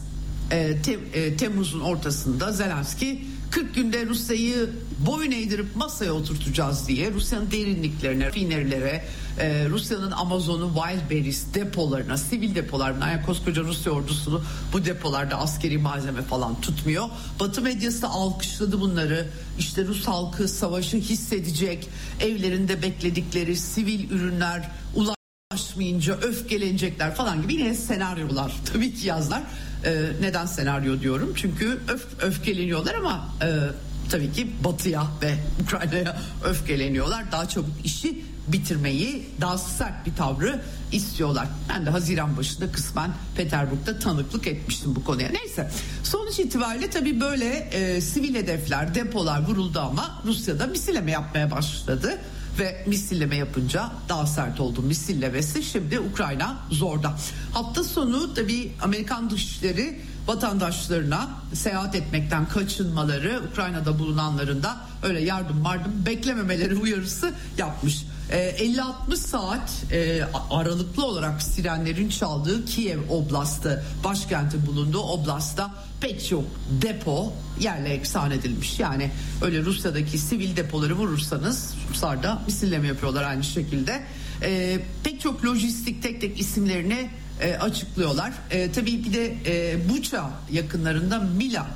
Temmuz'un ortasında Zelenski 40 günde Rusya'yı boyun eğdirip masaya oturtacağız diye Rusya'nın derinliklerine, rafinerilere, Rusya'nın Amazon'u, Wildberries depolarına, sivil depolarına, yani koskoca Rusya ordusunu bu depolarda askeri malzeme falan tutmuyor. Batı medyası alkışladı bunları. İşte Rus halkı savaşı hissedecek, evlerinde bekledikleri sivil ürünler ulaşmayınca öfkelenecekler falan gibi yine senaryolar tabii ki yazlar. Neden senaryo diyorum? Çünkü öfkeleniyorlar ama tabii ki Batı'ya ve Ukrayna'ya öfkeleniyorlar. Daha çabuk işi bitirmeyi, daha sert bir tavrı istiyorlar. Ben de Haziran başında kısmen Peterburg'da tanıklık etmiştim bu konuya. Neyse, sonuç itibariyle tabii böyle sivil hedefler, depolar vuruldu ama Rusya'da misilleme yapmaya başladı. Ve misilleme yapınca daha sert oldu misillemesi. Şimdi Ukrayna zorda. Hafta sonu tabii Amerikan dışişleri vatandaşlarına seyahat etmekten kaçınmaları, Ukrayna'da bulunanların da öyle yardım beklememeleri uyarısı yapmış. 50-60 saat aralıklı olarak sirenlerin çaldığı Kiev Oblastı, başkenti bulunduğu Oblast'ta pek çok depo yerle eksan edilmiş. Yani öyle Rusya'daki sivil depoları vurursanız Ruslarda misilleme yapıyorlar aynı şekilde. Pek çok lojistik tek tek isimlerini açıklıyorlar. Tabii bir de Buça yakınlarında Mila.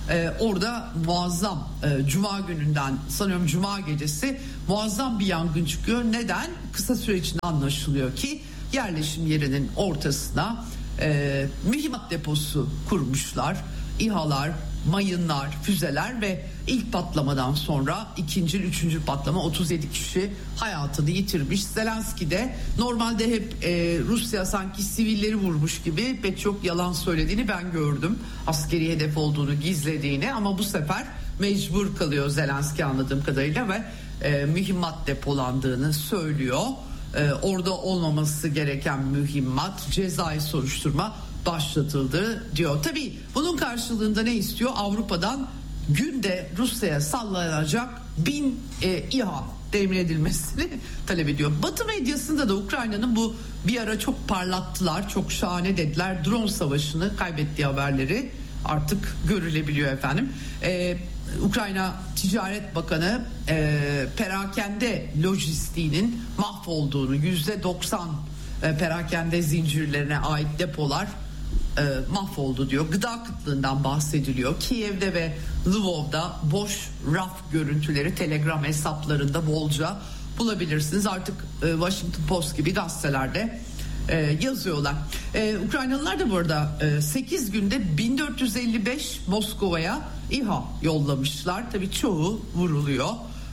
Orada muazzam Cuma gününden sanıyorum Cuma gecesi muazzam bir yangın çıkıyor. Neden? Kısa süre içinde anlaşılıyor ki yerleşim yerinin ortasına mühimmat deposu kurmuşlar. İHA'lar, mayınlar, füzeler ve ilk patlamadan sonra ikinci, üçüncü patlama 37 kişi hayatını yitirmiş. Zelenski de normalde hep Rusya sanki sivilleri vurmuş gibi pek çok yalan söylediğini ben gördüm. Askeri hedef olduğunu gizlediğini, ama bu sefer mecbur kalıyor Zelenski anladığım kadarıyla ve mühimmat depolandığını söylüyor. Orada olmaması gereken mühimmat, cezai soruşturma başlatıldı diyor. Tabii bunun karşılığında ne istiyor? Avrupa'dan günde Rusya'ya sallanacak 1000 İHA temin edilmesini talep ediyor. Batı medyasında da Ukrayna'nın bu bir ara çok parlattılar, çok şahane dediler. Drone savaşını kaybettiği haberleri artık görülebiliyor efendim. Ukrayna Ticaret Bakanı perakende lojistiğinin mahvolduğunu, %90 perakende zincirlerine ait depolar mahvoldu diyor. Gıda kıtlığından bahsediliyor. Kiev'de ve Lvov'da boş raf görüntüleri Telegram hesaplarında bolca bulabilirsiniz. Artık Washington Post gibi gazetelerde yazıyorlar. Ukraynalılar da bu arada 8 günde 1455 Moskova'ya İHA yollamışlar. Tabii çoğu vuruluyor.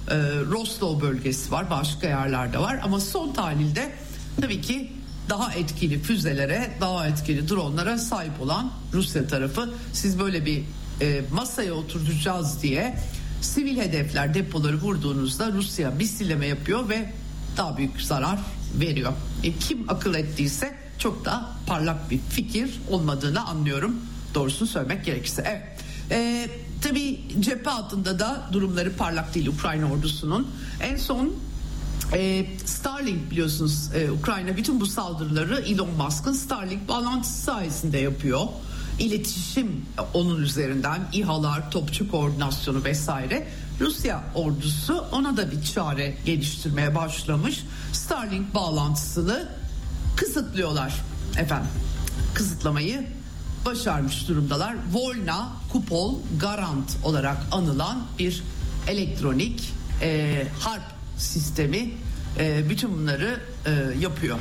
Rostov bölgesi var, başka yerlerde var, ama son tahlilde tabii ki daha etkili füzelere, daha etkili dronlara sahip olan Rusya tarafı. Siz böyle bir masaya oturacağız diye sivil hedefler, depoları vurduğunuzda Rusya misilleme yapıyor ve daha büyük zarar veriyor. Kim akıl ettiyse çok da parlak bir fikir olmadığını anlıyorum, doğrusunu söylemek gerekirse. Evet. Tabii cephe altında da durumları parlak değil Ukrayna ordusunun. En son Starlink, biliyorsunuz Ukrayna bütün bu saldırıları Elon Musk'ın Starlink bağlantısı sayesinde yapıyor. İletişim onun üzerinden, İHA'lar, topçu koordinasyonu vesaire. Rusya ordusu ona da bir çare geliştirmeye başlamış. Starlink bağlantısını kısıtlıyorlar efendim. Kısıtlamayı başarmış durumdalar. Volna Kupol Garant olarak anılan bir elektronik harp sistemi bütün bunları yapıyor.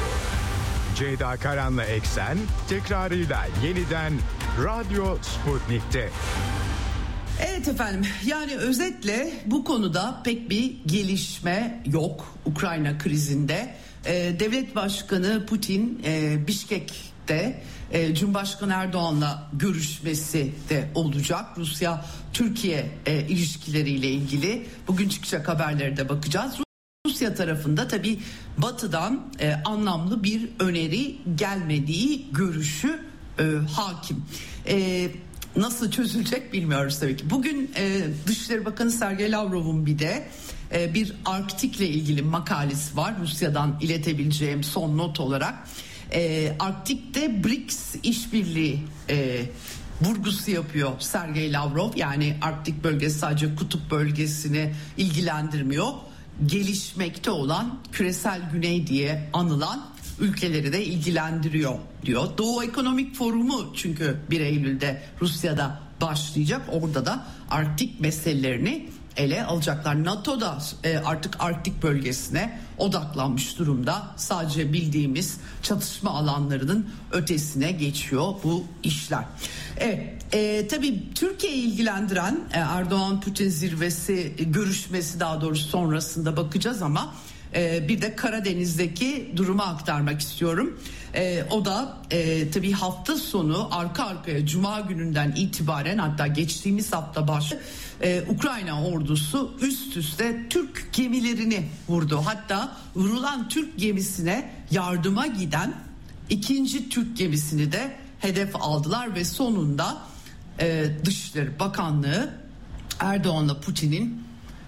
Ceyda Karan'la Eksen tekrarıyla yeniden Radyo Sputnik'te. Evet efendim, yani özetle bu konuda pek bir gelişme yok Ukrayna krizinde. Devlet Başkanı Putin Bişkek'te Cumhurbaşkanı Erdoğan'la görüşmesi de olacak. Rusya-Türkiye ilişkileriyle ilgili bugün çıkacak haberlere de bakacağız. Rusya tarafında tabii Batı'dan anlamlı bir öneri gelmediği görüşü hakim. Nasıl çözülecek bilmiyoruz tabii ki. Bugün Dışişleri Bakanı Sergey Lavrov'un bir de bir Arktik'le ilgili makalesi var. Rusya'dan iletebileceğim son not olarak. Arktik'te BRICS işbirliği vurgusu yapıyor Sergey Lavrov. Yani Arktik bölgesi sadece kutup bölgesini ilgilendirmiyor. Gelişmekte olan küresel güney diye anılan ülkeleri de ilgilendiriyor diyor. Doğu Ekonomik Forumu çünkü 1 Eylül'de Rusya'da başlayacak. Orada da Arktik meselelerini ele alacaklar. NATO da artık Arktik bölgesine odaklanmış durumda. Sadece bildiğimiz çatışma alanlarının ötesine geçiyor bu işler. Evet, tabii Türkiye'yi ilgilendiren Erdoğan-Putin zirvesi görüşmesi, daha doğrusu sonrasında bakacağız, ama bir de Karadeniz'deki durumu aktarmak istiyorum. O da tabii hafta sonu arka arkaya Cuma gününden itibaren, hatta geçtiğimiz hafta Ukrayna ordusu üst üste Türk gemilerini vurdu. Hatta vurulan Türk gemisine yardıma giden ikinci Türk gemisini de hedef aldılar ve sonunda Dışişleri Bakanlığı Erdoğan'la Putin'in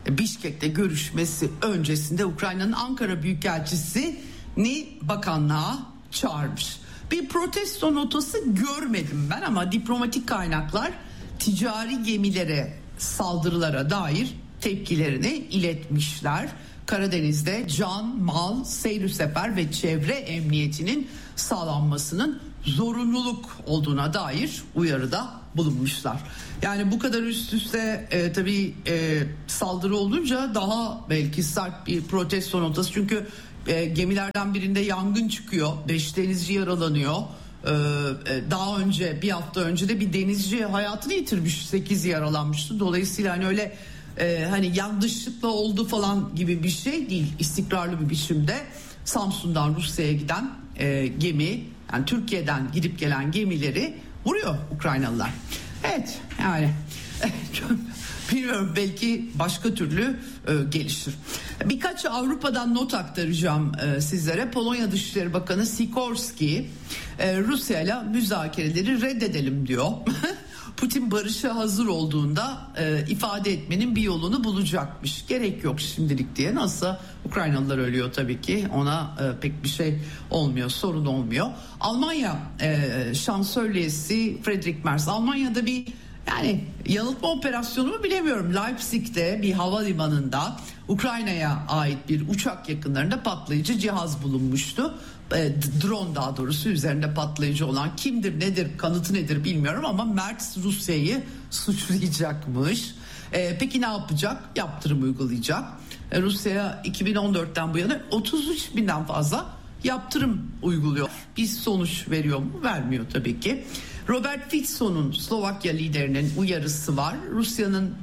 Bişkek'te görüşmesi öncesinde Ukrayna'nın Ankara Büyükelçisi'ni bakanlığa çağırmış. Bir protesto notası görmedim ben ama diplomatik kaynaklar ticari gemilere saldırılara dair tepkilerini iletmişler. Karadeniz'de can, mal, seyir sefer ve çevre emniyetinin sağlanmasının zorunluluk olduğuna dair uyarıda bulunmuşlar. Yani bu kadar üst üste tabii saldırı olunca daha belki sert bir protesto notası. Çünkü gemilerden birinde yangın çıkıyor. 5 denizci yaralanıyor. Daha önce bir hafta önce de bir denizci hayatını yitirmiş, 8 yaralanmıştı. Dolayısıyla hani öyle hani yanlışlıkla oldu falan gibi bir şey değil. İstikrarlı bir biçimde Samsun'dan Rusya'ya giden gemi, yani Türkiye'den gidip gelen gemileri vuruyor Ukraynalılar. Evet yani bilmiyorum, belki başka türlü gelişir. Birkaç Avrupa'dan not aktaracağım sizlere. Polonya Dışişleri Bakanı Sikorski Rusya ile müzakereleri reddedelim diyor. Putin barışa hazır olduğunda ifade etmenin bir yolunu bulacakmış. Gerek yok şimdilik diye. Nasıl Ukraynalılar ölüyor tabii ki, ona pek bir şey olmuyor, sorun olmuyor. Almanya şansölyesi Friedrich Merz, Almanya'da bir yani yanıltma operasyonu mu bilemiyorum. Leipzig'te bir havalimanında Ukrayna'ya ait bir uçak yakınlarında patlayıcı cihaz bulunmuştu. Drone, daha doğrusu üzerinde patlayıcı olan, kimdir nedir kanıtı nedir bilmiyorum ama Merz Rusya'yı suçlayacakmış. Peki ne yapacak? Yaptırım uygulayacak. Rusya 2014'ten bu yana 33 binden fazla yaptırım uyguluyor. Bir sonuç veriyor mu? Vermiyor tabii ki. Robert Ficco'nun, Slovakya liderinin uyarısı var. Rusya'nın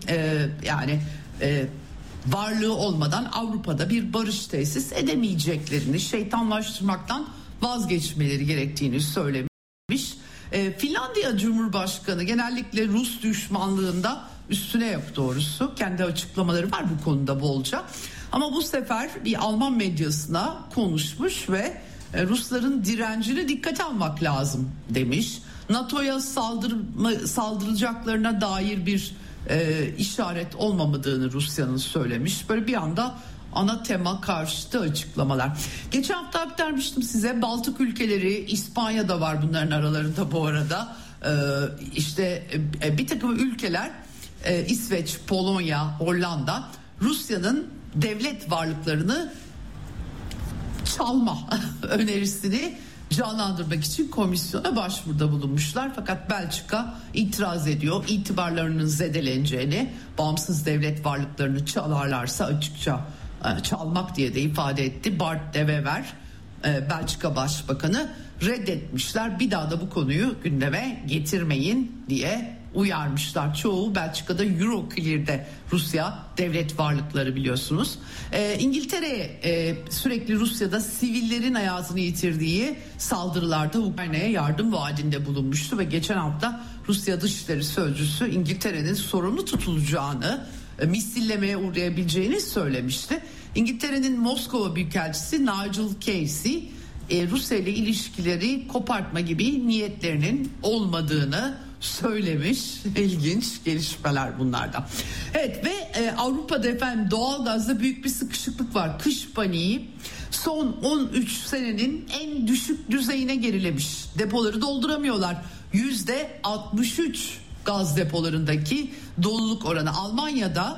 varlığı olmadan Avrupa'da bir barış tesis edemeyeceklerini, şeytanlaştırmaktan vazgeçmeleri gerektiğini söylemiş. Finlandiya Cumhurbaşkanı genellikle Rus düşmanlığında üstüne yok doğrusu. Kendi açıklamaları var bu konuda bolca. Ama bu sefer bir Alman medyasına konuşmuş ve Rusların direncini dikkate almak lazım demiş. NATO'ya saldıracaklarına dair bir işaret olmamadığını Rusya'nın söylemiş. Böyle bir anda ana tema karşıtı açıklamalar. Geçen hafta aktarmıştım size, Baltık ülkeleri, İspanya'da var bunların aralarında bu arada. Bir takım ülkeler, İsveç, Polonya, Hollanda, Rusya'nın devlet varlıklarını çalma önerisini canlandırmak için komisyona başvuruda bulunmuşlar. Fakat Belçika itiraz ediyor. İtibarlarının zedeleneceğini, bağımsız devlet varlıklarını çalarlarsa açıkça çalmak diye de ifade etti. Bart de Wever, Belçika Başbakanı, reddetmişler. Bir daha da bu konuyu gündeme getirmeyin diye uyarmışlar. Çoğu Belçika'da Euroclear'de Rusya devlet varlıkları, biliyorsunuz. İngiltere sürekli Rusya'da sivillerin hayatını yitirdiği saldırılarda Ukrayna'ya yardım vaadinde bulunmuştu ve geçen hafta Rusya Dışişleri Sözcüsü İngiltere'nin sorumlu tutulacağını, misillemeye uğrayabileceğini söylemişti. İngiltere'nin Moskova Büyükelçisi Nigel Casey Rusya ile ilişkileri kopartma gibi niyetlerinin olmadığını söylemiş. İlginç gelişmeler bunlardan. Evet ve Avrupa'da efendim doğalgazda büyük bir sıkışıklık var. Kış paniği son 13 senenin en düşük düzeyine gerilemiş. Depoları dolduramıyorlar. %63 gaz depolarındaki doluluk oranı. Almanya'da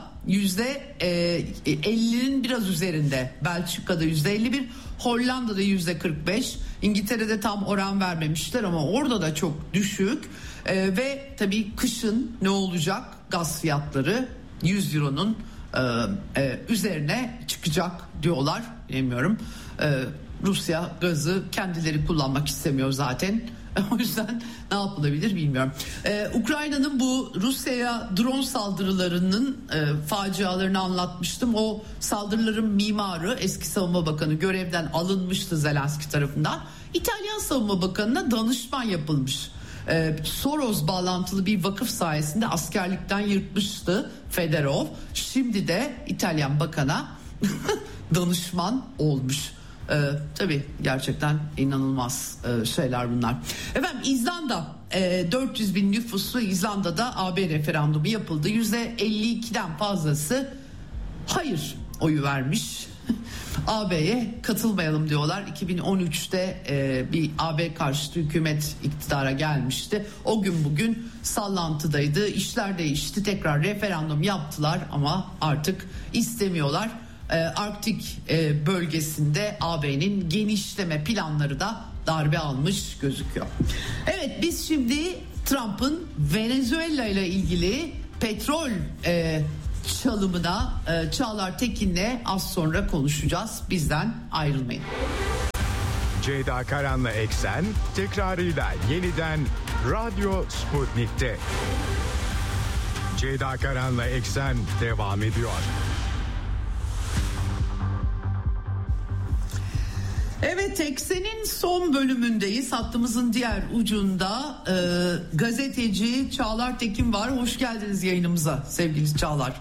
%50'nin biraz üzerinde, Belçika'da %51, Hollanda'da %45, İngiltere'de tam oran vermemişler ama orada da çok düşük. Ve tabii kışın ne olacak? Gaz fiyatları 100 euronun üzerine çıkacak diyorlar. Bilmiyorum. Rusya gazı kendileri kullanmak istemiyor zaten. O yüzden ne yapılabilir bilmiyorum. Ukrayna'nın bu Rusya'ya drone saldırılarının facialarını anlatmıştım. O saldırıların mimarı, eski Savunma Bakanı, görevden alınmıştı Zelenski tarafından. İtalyan Savunma Bakanı'na danışman yapılmış. Soros bağlantılı bir vakıf sayesinde askerlikten yırtmıştı Fedorov. Şimdi de İtalyan Bakan'a danışman olmuş. Tabii gerçekten inanılmaz şeyler bunlar. Efendim İzlanda, 400 bin nüfuslu İzlanda'da AB referandumu yapıldı. %52'den fazlası hayır oyu vermiş. AB'ye katılmayalım diyorlar. 2013'te bir AB karşıtı hükümet iktidara gelmişti. O gün bugün sallantıdaydı. İşler değişti. Tekrar referandum yaptılar ama artık istemiyorlar. Arktik bölgesinde AB'nin genişleme planları da darbe almış gözüküyor. Evet, biz şimdi Trump'ın Venezuela ile ilgili petrol çalımına Çağlar Tekin'le az sonra konuşacağız. Bizden ayrılmayın. Ceyda Karan'la Eksen tekrarıyla yeniden Radyo Sputnik'te. Ceyda Karan'la Eksen devam ediyor. Evet, Eksen'in son bölümündeyiz. Hattımızın diğer ucunda gazeteci Çağlar Tekin var. Hoş geldiniz yayınımıza sevgili Çağlar.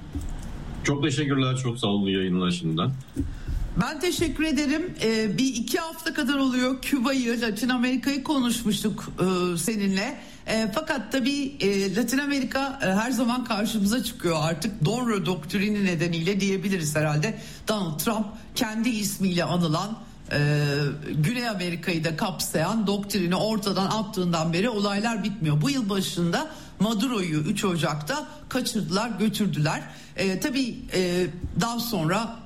Çok teşekkürler, çok sağ olun yayınlar şimdiden. Ben teşekkür ederim. Bir 2 hafta kadar oluyor Küba'yı, Latin Amerika'yı konuşmuştuk seninle. Fakat tabii Latin Amerika her zaman karşımıza çıkıyor artık. Donro doktrini nedeniyle diyebiliriz herhalde. Donald Trump kendi ismiyle anılan Güney Amerika'yı da kapsayan doktrini ortadan attığından beri olaylar bitmiyor. Bu yıl başında Maduro'yu 3 Ocak'ta kaçırdılar, götürdüler. Tabii daha sonra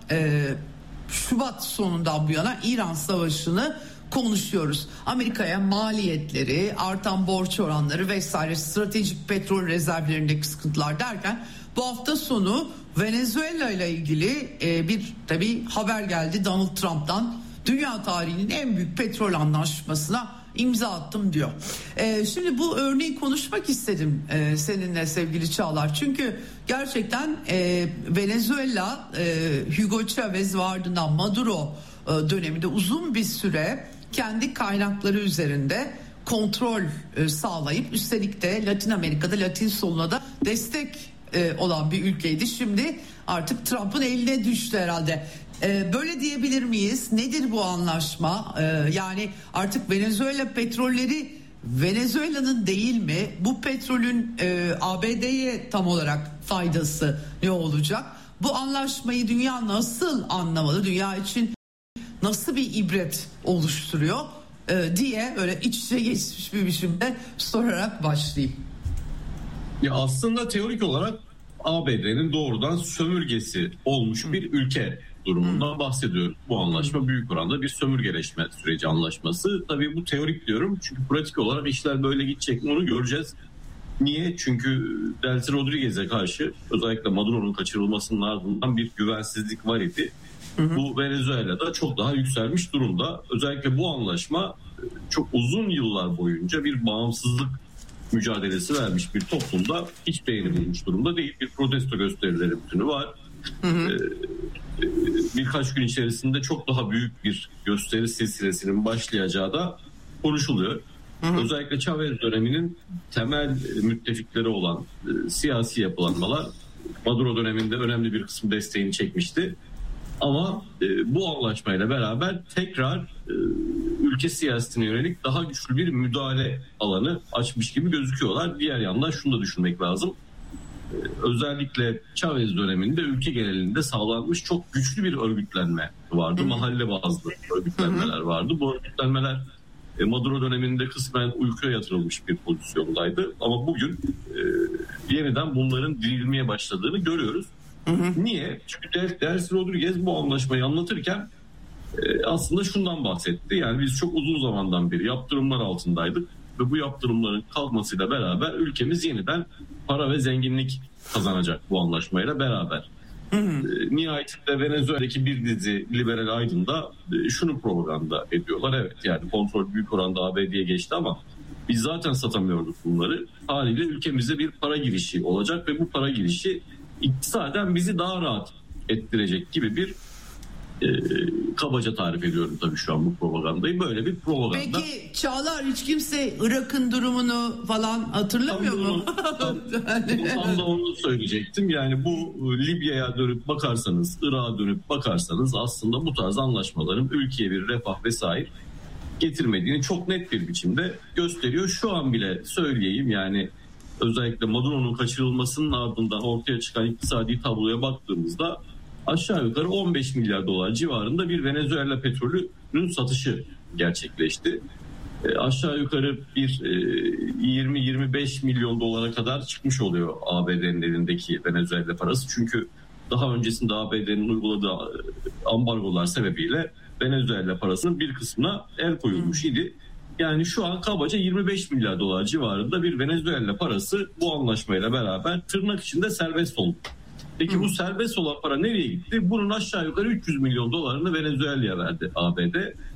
Şubat sonundan bu yana İran Savaşı'nı konuşuyoruz. Amerika'ya maliyetleri, artan borç oranları vesaire, stratejik petrol rezervlerindeki sıkıntılar derken bu hafta sonu Venezuela ile ilgili bir tabii haber geldi Donald Trump'tan. Dünya tarihinin en büyük petrol anlaşmasına imza attım diyor. Şimdi bu örneği konuşmak istedim seninle sevgili Çağlar. Çünkü gerçekten Venezuela Hugo Chavez ve ardından Maduro döneminde uzun bir süre kendi kaynakları üzerinde kontrol sağlayıp üstelik de Latin Amerika'da Latin soluna da destek olan bir ülkeydi. Şimdi artık Trump'ın eline düştü herhalde. Böyle diyebilir miyiz? Nedir bu anlaşma? Yani artık Venezuela petrolleri Venezuela'nın değil mi? Bu petrolün ABD'ye tam olarak faydası ne olacak? Bu anlaşmayı dünya nasıl anlamalı? Dünya için nasıl bir ibret oluşturuyor diye öyle iç içe geçmiş bir biçimde sorarak başlayayım. Ya aslında teorik olarak ABD'nin doğrudan sömürgesi olmuş bir ülke durumundan bahsediyoruz. Bu anlaşma büyük oranda bir sömürgeleşme süreci anlaşması. Tabii bu teorik diyorum çünkü pratik olarak işler böyle gidecek mi onu göreceğiz. Niye? Çünkü Delcy Rodriguez'e karşı özellikle Maduro'nun kaçırılmasının ardından bir güvensizlik var idi. Bu Venezuela'da çok daha yükselmiş durumda. Özellikle bu anlaşma çok uzun yıllar boyunca bir bağımsızlık mücadelesi vermiş bir toplumda hiç beğenilmiş durumda değil. Bir protesto gösterileri bütünü var. Birkaç gün içerisinde çok daha büyük bir gösteri silsilesinin başlayacağı da konuşuluyor. Özellikle Chavez döneminin temel müttefikleri olan siyasi yapılanmalar Maduro döneminde önemli bir kısmı desteğini çekmişti. Ama bu anlaşmayla beraber tekrar ülke siyasetine yönelik daha güçlü bir müdahale alanı açmış gibi gözüküyorlar. Diğer yandan şunu da düşünmek lazım. Özellikle Chavez döneminde ülke genelinde sağlanmış çok güçlü bir örgütlenme vardı. Mahalle bazlı örgütlenmeler vardı. Bu örgütlenmeler Maduro döneminde kısmen uykuya yatırılmış bir pozisyondaydı. Ama bugün yeniden bunların dirilmeye başladığını görüyoruz. Niye? Çünkü Delcy Rodriguez bu anlaşmayı anlatırken aslında şundan bahsetti. Yani biz çok uzun zamandan beri yaptırımlar altındaydık ve bu yaptırımların kalkmasıyla beraber ülkemiz yeniden para ve zenginlik kazanacak bu anlaşmayla beraber. Nihayetinde Venezuela'daki bir dizi liberal aydın da şunu propaganda ediyorlar. Evet, yani kontrol büyük oranda ABD'ye geçti ama biz zaten satamıyorduk bunları. Haliyle ülkemize bir para girişi olacak ve bu para girişi iktisaden bizi daha rahat ettirecek gibi bir kabaca tarif ediyorum tabii şu an bu propagandayı. Böyle bir propaganda. Peki Çağlar, hiç kimse Irak'ın durumunu falan hatırlamıyor mu? Tam da onu söyleyecektim. Yani bu Libya'ya dönüp bakarsanız, Irak'a dönüp bakarsanız aslında bu tarz anlaşmaların ülkeye bir refah vesaire getirmediğini çok net bir biçimde gösteriyor. Şu an bile söyleyeyim, yani özellikle Maduro'nun kaçırılmasının ardından ortaya çıkan iktisadi tabloya baktığımızda aşağı yukarı 15 milyar dolar civarında bir Venezuela petrolünün satışı gerçekleşti. Aşağı yukarı bir 20-25 milyon dolara kadar çıkmış oluyor ABD'nin elindeki Venezuela parası. Çünkü daha öncesinde ABD'nin uyguladığı ambargolar sebebiyle Venezuela parasının bir kısmına el koyulmuş idi. Yani şu an kabaca 25 milyar dolar civarında bir Venezuela parası bu anlaşmayla beraber tırnak içinde serbest oldu. Peki bu serbest olan para nereye gitti? Bunun aşağı yukarı 300 milyon dolarını Venezuela'ya verdi ABD.